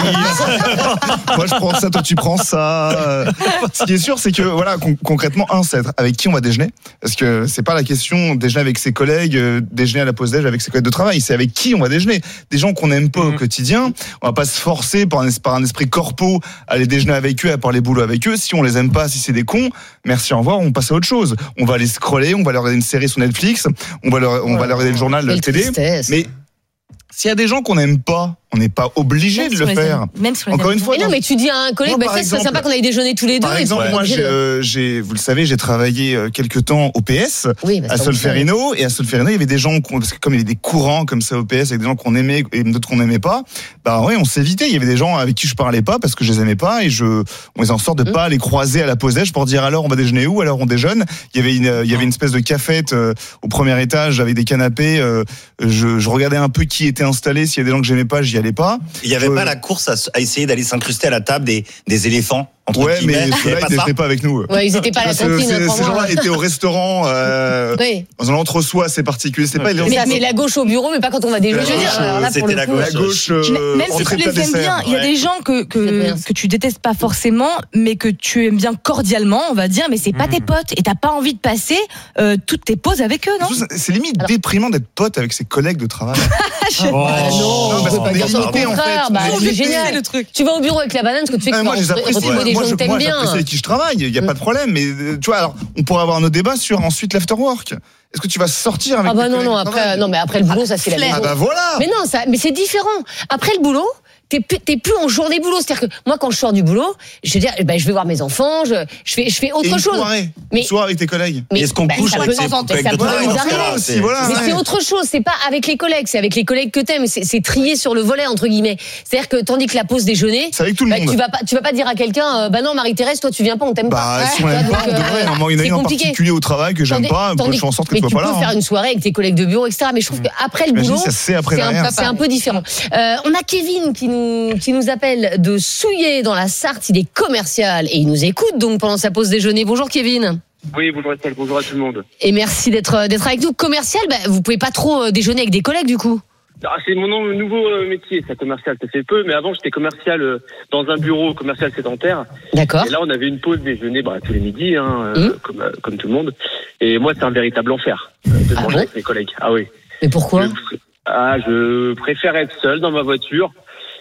S12: moi je prends ça, toi tu prends ça. Euh, Ce qui est sûr, c'est que voilà, con- concrètement, un, c'est être avec qui on va déjeuner, parce que c'est pas la question déjeuner avec ses collègues, euh, déjeuner à la pause déj avec ses collègues de travail, c'est avec qui on va déjeuner. Des gens qu'on n'aime pas au quotidien, on va pas se forcer par un, es- par un esprit corpo à aller déjeuner avec eux, à parler boulot avec eux. Si on les aime pas, si c'est des cons, merci, au revoir, on passe à autre chose. On va aller scroller, on va leur regarder une série sur Netflix, on va leur, on va leur regarder le journal, la
S8: Quelle
S12: télé.
S8: tristesse.
S12: Mais s'il y a des gens qu'on n'aime pas, on n'est pas obligé
S17: Même
S12: de
S17: si
S12: le
S17: on les
S12: faire.
S17: aime- même si on les
S12: Encore
S17: aime
S12: une fois,
S8: Mais non,
S12: dans-
S8: mais tu dis à un collègue,
S12: Moi,
S8: bah,
S12: par
S8: ça, ce serait
S12: exemple-
S8: sympa qu'on aille déjeuner tous les deux.
S12: Par
S8: et
S12: exemple,
S8: puis,
S12: moi,
S8: obligé
S12: j'ai,
S8: de-
S12: euh, j'ai, vous le savez, j'ai travaillé euh, quelques temps au P S,
S8: Oui, bah,
S12: à
S8: ça, on le
S12: Solferino, et à Solferino, il y avait des gens, qu'on- parce que comme il y avait des courants comme ça au P S, avec des gens qu'on aimait et d'autres qu'on n'aimait pas, bah oui, on s'évitait. Il y avait des gens avec qui je parlais pas parce que je les aimais pas, et je, on faisait en sorte de
S8: Mmh.
S12: pas les croiser à la pause déj pour dire alors on va déjeuner où, alors on déjeune. Il y avait une, euh, il y avait une espèce de cafette euh, au premier étage avec des canapés. euh, je, je regardais un peu qui était installé. S'il y a des gens que j'aimais pas, j'y allais pas.
S1: Il n'y avait
S12: Euh,
S1: pas la course à, à essayer d'aller s'incruster à la table des, des éléphants, entre
S12: Ouais,
S1: guillemets.
S12: mais
S1: Il y
S12: ceux-là,
S1: avait
S12: ils
S1: pas ça
S12: déjeunaient pas avec nous. eux.
S8: Ouais, ils étaient pas à la
S12: Parce que
S8: cantine,
S12: ces- Ces
S8: crois-moi.
S12: gens-là étaient au restaurant, euh,
S8: Oui.
S12: dans un entre-soi assez particulier. C'est pas
S8: Mais, mais la gauche au bureau, mais pas quand on va déjeuner.
S12: La gauche,
S8: Alors là, pour
S1: c'était
S8: le
S1: la
S8: coup,
S1: gauche.
S12: La gauche,
S17: Mais
S12: euh,
S17: même si
S12: entrée,
S17: tu
S12: plat,
S17: les aimes
S12: dessert.
S17: bien, il y a
S1: Ouais.
S17: des gens que,
S8: C'est
S17: que,
S8: bien.
S17: que tu détestes pas forcément, mais que tu aimes bien cordialement, on va dire, mais c'est pas tes potes. Et t'as pas envie de passer euh, toutes tes pauses avec eux, non?
S12: Surtout, c'est- C'est limite déprimant d'être pote avec ses collègues de travail.
S8: Ah non,
S12: Non,
S8: on
S12: parce
S8: peut
S12: qu'on
S8: pas
S12: est
S8: dire ça. Au
S12: limité, en
S8: contraire,
S12: fait.
S8: bah,
S12: On est
S8: c'est
S12: limité.
S8: génial.
S17: le truc.
S8: Tu vas au bureau avec la banane, ce que tu fais
S12: Ah,
S8: que
S12: moi,
S8: tu
S12: je les apprécie.
S8: retrouves des
S12: Moi,
S8: gens
S12: je-
S8: que t'aimes
S12: moi,
S8: bien.
S12: j'apprécie avec qui je travaille. Il y a pas de problème. Mais euh, tu vois, alors, on pourrait avoir nos débats sur ensuite l'afterwork. Est-ce que tu vas sortir avec
S8: Ah bah
S12: tes
S8: non,
S12: collègues
S8: non,
S12: de
S8: après,
S12: travail
S8: non, mais après le boulot, ça c'est la
S17: flemme.
S8: maison.
S12: Ah bah voilà.
S8: Mais non, ça, mais c'est différent. Après le boulot, t'es plus, t'es plus en journée boulot. C'est-à-dire que moi, quand je sors du boulot, je veux dire, ben, je vais voir mes enfants, je, je fais, je fais
S12: Et
S8: autre
S12: une
S8: chose.
S12: soirée.
S8: Mais-
S12: Une soirée avec tes collègues.
S8: Mais
S1: Est-ce qu'on
S8: bah,
S1: couche
S8: ça
S1: avec
S8: peut-
S1: ses
S8: ça
S1: collègues
S8: peut
S1: de travail
S8: nous
S1: dans ce
S8: arriver.
S1: cas-là,
S12: Si, voilà.
S8: Mais
S12: ouais.
S8: c'est autre chose, c'est pas avec les collègues, c'est avec les collègues que t'aimes, c'est, c'est trié sur le volet entre guillemets. C'est-à-dire que tandis que la pause déjeuner,
S12: C'est avec tout le
S8: bah,
S12: monde.
S8: tu vas pas, tu vas pas dire à quelqu'un, euh, bah non Marie-Thérèse, toi tu viens pas, on t'aime
S12: Bah,
S8: pas.
S12: si on
S8: Ouais,
S12: l'aime
S8: donc,
S12: pas, on
S8: euh,
S12: devrait. À un moment, il y en a
S8: c'est
S12: une en
S8: compliqué.
S12: particulier au travail que j'aime
S8: Tandis-
S12: pas.
S8: tandis-
S12: Je fais en sorte
S8: mais
S12: qu'elle
S8: tu
S12: soit
S8: peux
S12: pas là.
S8: faire
S12: hein.
S8: une soirée avec tes collègues de bureau, et cetera. Mais je trouve qu'après le
S12: Imagine,
S8: boulot,
S12: ça, c'est après
S8: c'est un,
S12: derrière.
S8: c'est un peu différent. Euh, on a Kevin qui nous, qui nous appelle de Souillé dans la Sarthe. Il est commercial et il nous écoute donc pendant sa pause déjeuner. Bonjour Kevin.
S21: Oui, bonjour Estelle, bonjour à tout le monde.
S8: Et merci d'être, d'être avec nous. Commercial, bah, vous pouvez pas trop euh, déjeuner avec des collègues du coup.
S21: Ah, c'est mon nom- nouveau euh, métier, ça commercial, ça fait peu, mais avant j'étais commercial euh, dans un bureau commercial sédentaire.
S8: D'accord.
S21: Et là on avait une pause déjeuner bah, tous les midis, hein, euh,
S8: Mmh.
S21: comme, euh, comme tout le monde. Et moi c'est un véritable enfer euh, de
S8: Ah
S21: manger
S8: bon
S21: avec mes collègues. Ah oui.
S8: Mais pourquoi?
S21: Je, ah, je préfère être seul dans ma voiture.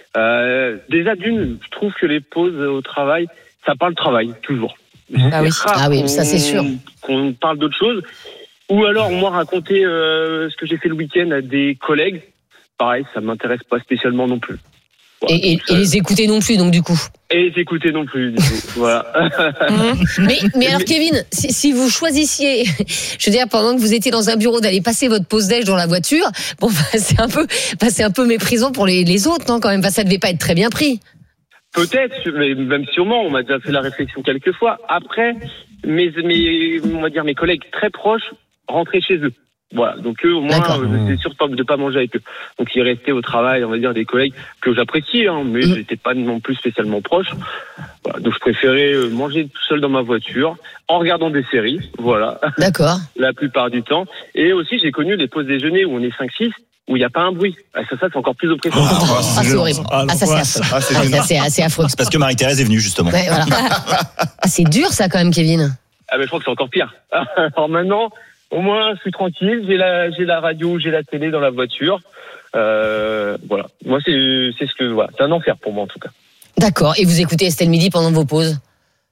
S21: Euh, déjà d'une, je trouve que les pauses au travail, ça parle travail, toujours.
S8: Ah oui.
S21: C'est rare
S8: Ah oui, ça, c'est sûr.
S21: Qu'on parle d'autre chose. Ou alors, moi, raconter euh, ce que j'ai fait le week-end à des collègues, pareil, ça m'intéresse pas spécialement non plus. Voilà,
S8: Et, et-
S21: donc ça-
S8: et les écouter non plus, donc du coup.
S21: et écouter non plus, du coup. Voilà.
S8: Mais, mais alors Kevin, si, si vous choisissiez, je veux dire, pendant que vous étiez dans un bureau, d'aller passer votre pause déj dans la voiture, bon, bah, c'est un peu, bah, c'est un peu méprisant pour les, les autres, non, quand même. Bah, ça devait pas être très bien pris.
S21: Peut-être, mais même sûrement, on m'a déjà fait la réflexion quelques fois. Après, mes, mes, on va dire mes collègues très proches rentraient chez eux. Voilà, donc eux, au moins,
S8: D'accord.
S21: euh, c'est sûr de pas manger avec eux. Donc ils restaient au travail, on va dire, des collègues que j'appréciais, hein, mais
S8: Mm.
S21: j'étais pas non plus spécialement proche. Voilà, donc je préférais euh, manger tout seul dans ma voiture, en regardant des séries, voilà,
S8: D'accord.
S21: la plupart du temps. Et aussi, j'ai connu les pauses déjeuner où on est cinq six, où il n'y a pas un bruit. Ah, ça, ça c'est encore plus oppressant.
S8: Ah, c'est horrible. Ah, ça, c'est affreux.
S12: Ah, c'est
S8: Ah,
S12: gênant.
S8: ça, c'est assez affreux.
S1: C'est parce que Marie-Thérèse est venue, justement.
S8: Ouais, voilà. Ah, c'est dur, ça, quand même, Kevin.
S21: Ah mais je crois que c'est encore pire. Alors maintenant, au moins je suis tranquille, j'ai la j'ai la radio, j'ai la télé dans la voiture. Euh, voilà. Moi c'est c'est ce que voilà, c'est un enfer pour moi en tout cas.
S8: D'accord. Et vous écoutez Estelle Midi pendant vos pauses?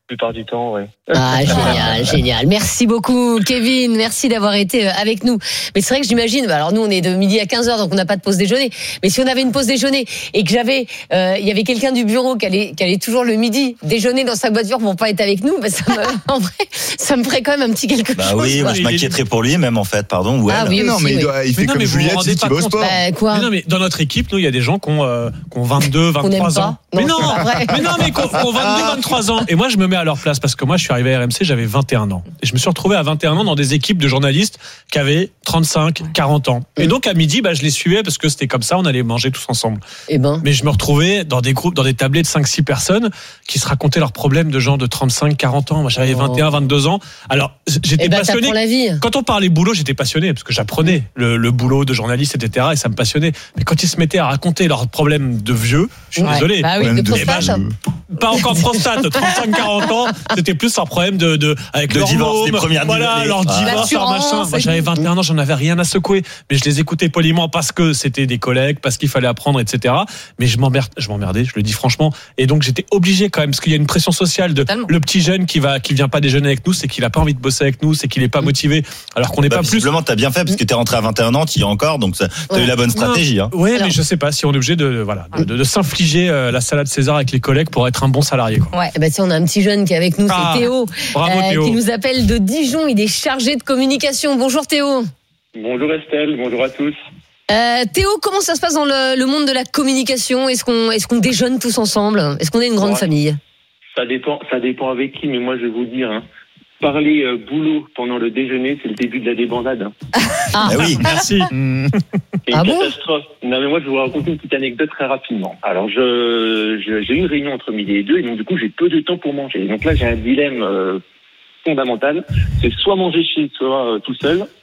S21: plupart du temps, ouais.
S8: Ah, génial, génial. Merci beaucoup, Kevin. Merci d'avoir été avec nous. Mais c'est vrai que j'imagine, alors nous, on est de midi à quinze heures, donc on n'a pas de pause déjeuner. Mais si on avait une pause déjeuner et que j'avais, euh, il y avait quelqu'un du bureau qui allait, qui allait toujours le midi déjeuner dans sa voiture pour pas être avec nous, bah, ça me, en vrai, ça me ferait quand même un petit quelque
S1: Bah
S8: chose.
S1: oui, moi, je m'inquiéterais pour lui, même, en fait, pardon. Ouais,
S8: Ah oui,
S12: non,
S8: aussi,
S12: mais il,
S8: oui.
S12: doit, il fait
S9: Mais non,
S12: comme
S9: mais vous vous
S12: Juliette,
S9: rendez
S12: il
S9: pas
S12: va au
S9: compte.
S12: sport.
S8: Bah, quoi
S9: Mais non, mais dans notre équipe, nous, il y a des gens qui ont, euh, qui ont vingt-deux,
S8: Qu'on aime
S9: vingt-trois
S8: pas.
S9: ans.
S8: Non,
S9: mais non,
S8: c'est pas vrai.
S9: mais non, mais qui ont qui ont vingt-deux, vingt-trois ans. Et moi, je me mets à leur place parce que moi, je suis arrivé à R M C, j'avais vingt et un ans. Et je me suis retrouvé à vingt et un ans dans des équipes de journalistes qui avaient trente-cinq, quarante ans. Et donc, à midi, bah, je les suivais parce que c'était comme ça, on allait manger tous ensemble.
S8: Eh ben.
S9: Mais je me retrouvais dans des groupes, dans des tablés de cinq six personnes qui se racontaient leurs problèmes de gens de trente-cinq, quarante ans. Moi, j'avais
S8: Oh.
S9: vingt et un, vingt-deux ans. Alors, j'étais
S8: Eh ben,
S9: passionné.
S8: t'apprends la vie.
S9: Quand on parlait boulot, j'étais passionné parce que j'apprenais le, le boulot de journaliste, et cetera. Et ça me passionnait. Mais quand ils se mettaient à raconter leurs problèmes de vieux, je suis
S8: Ouais.
S9: désolé.
S8: Bah oui,
S12: Problème
S8: de
S12: de
S9: Eh ben,
S8: prostate.
S9: pas encore de prostate, trente-cinq quarante ans, c'était plus un problème de, de avec
S1: Le
S9: leur
S1: divorce,
S9: môme,
S1: les premières
S9: voilà,
S1: années.
S9: leur
S1: Ah.
S9: divorce, leur
S8: L'assurance,
S9: machin. Moi,
S8: et
S9: j'avais
S8: tout.
S9: vingt et un ans, j'en avais rien à secouer, mais je les écoutais poliment parce que c'était des collègues, parce qu'il fallait apprendre, et cetera. Mais je m'emmerde, je m'emmerdais, je le dis franchement. Et donc j'étais obligé quand même, parce qu'il y a une pression sociale de
S13: Totalement.
S9: le petit jeune qui va, qui vient pas déjeuner avec nous, c'est qu'il a pas envie de bosser avec nous, c'est qu'il est pas motivé, alors qu'on n'est
S1: Bah,
S9: pas plus.
S1: visiblement, t'as bien fait parce que t'es rentré à vingt et un ans, t'y es encore, donc ça- t'as
S8: Ouais.
S1: eu la bonne stratégie. Hein.
S9: Ouais,
S8: Alors-
S9: mais je sais pas si on est obligé de, voilà, de, de- de s'infliger euh, la salade César avec les collègues pour être un bon salarié, quoi.
S8: Ouais, eh ben, tiens, on a un petit jeune qui est avec nous, c'est
S9: Ah,
S8: Théo,
S9: bravo, Théo.
S8: qui nous appelle de Dijon. Il est chargé de communication. Bonjour Théo.
S21: Bonjour Estelle, bonjour à tous.
S8: Euh, Théo, comment ça se passe dans le, le monde de la communication? Est-ce qu'on est-ce qu'on déjeune tous ensemble? Est-ce qu'on est une grande
S21: Ouais.
S8: famille?
S21: Ça dépend, ça dépend avec qui, mais moi je vais vous dire, hein, parler euh, boulot pendant le déjeuner, c'est le début de la débandade. Hein.
S8: Ah,
S1: Ah oui.
S9: Merci.
S21: C'est une
S8: Ah bon
S21: catastrophe. Non mais moi je vais vous raconter une petite anecdote très rapidement. Alors je, je- j'ai eu une réunion entre midi et deux et donc du coup j'ai peu de temps pour manger. Donc là j'ai un dilemme euh, fondamental, c'est soit manger chez soi euh, tout seul,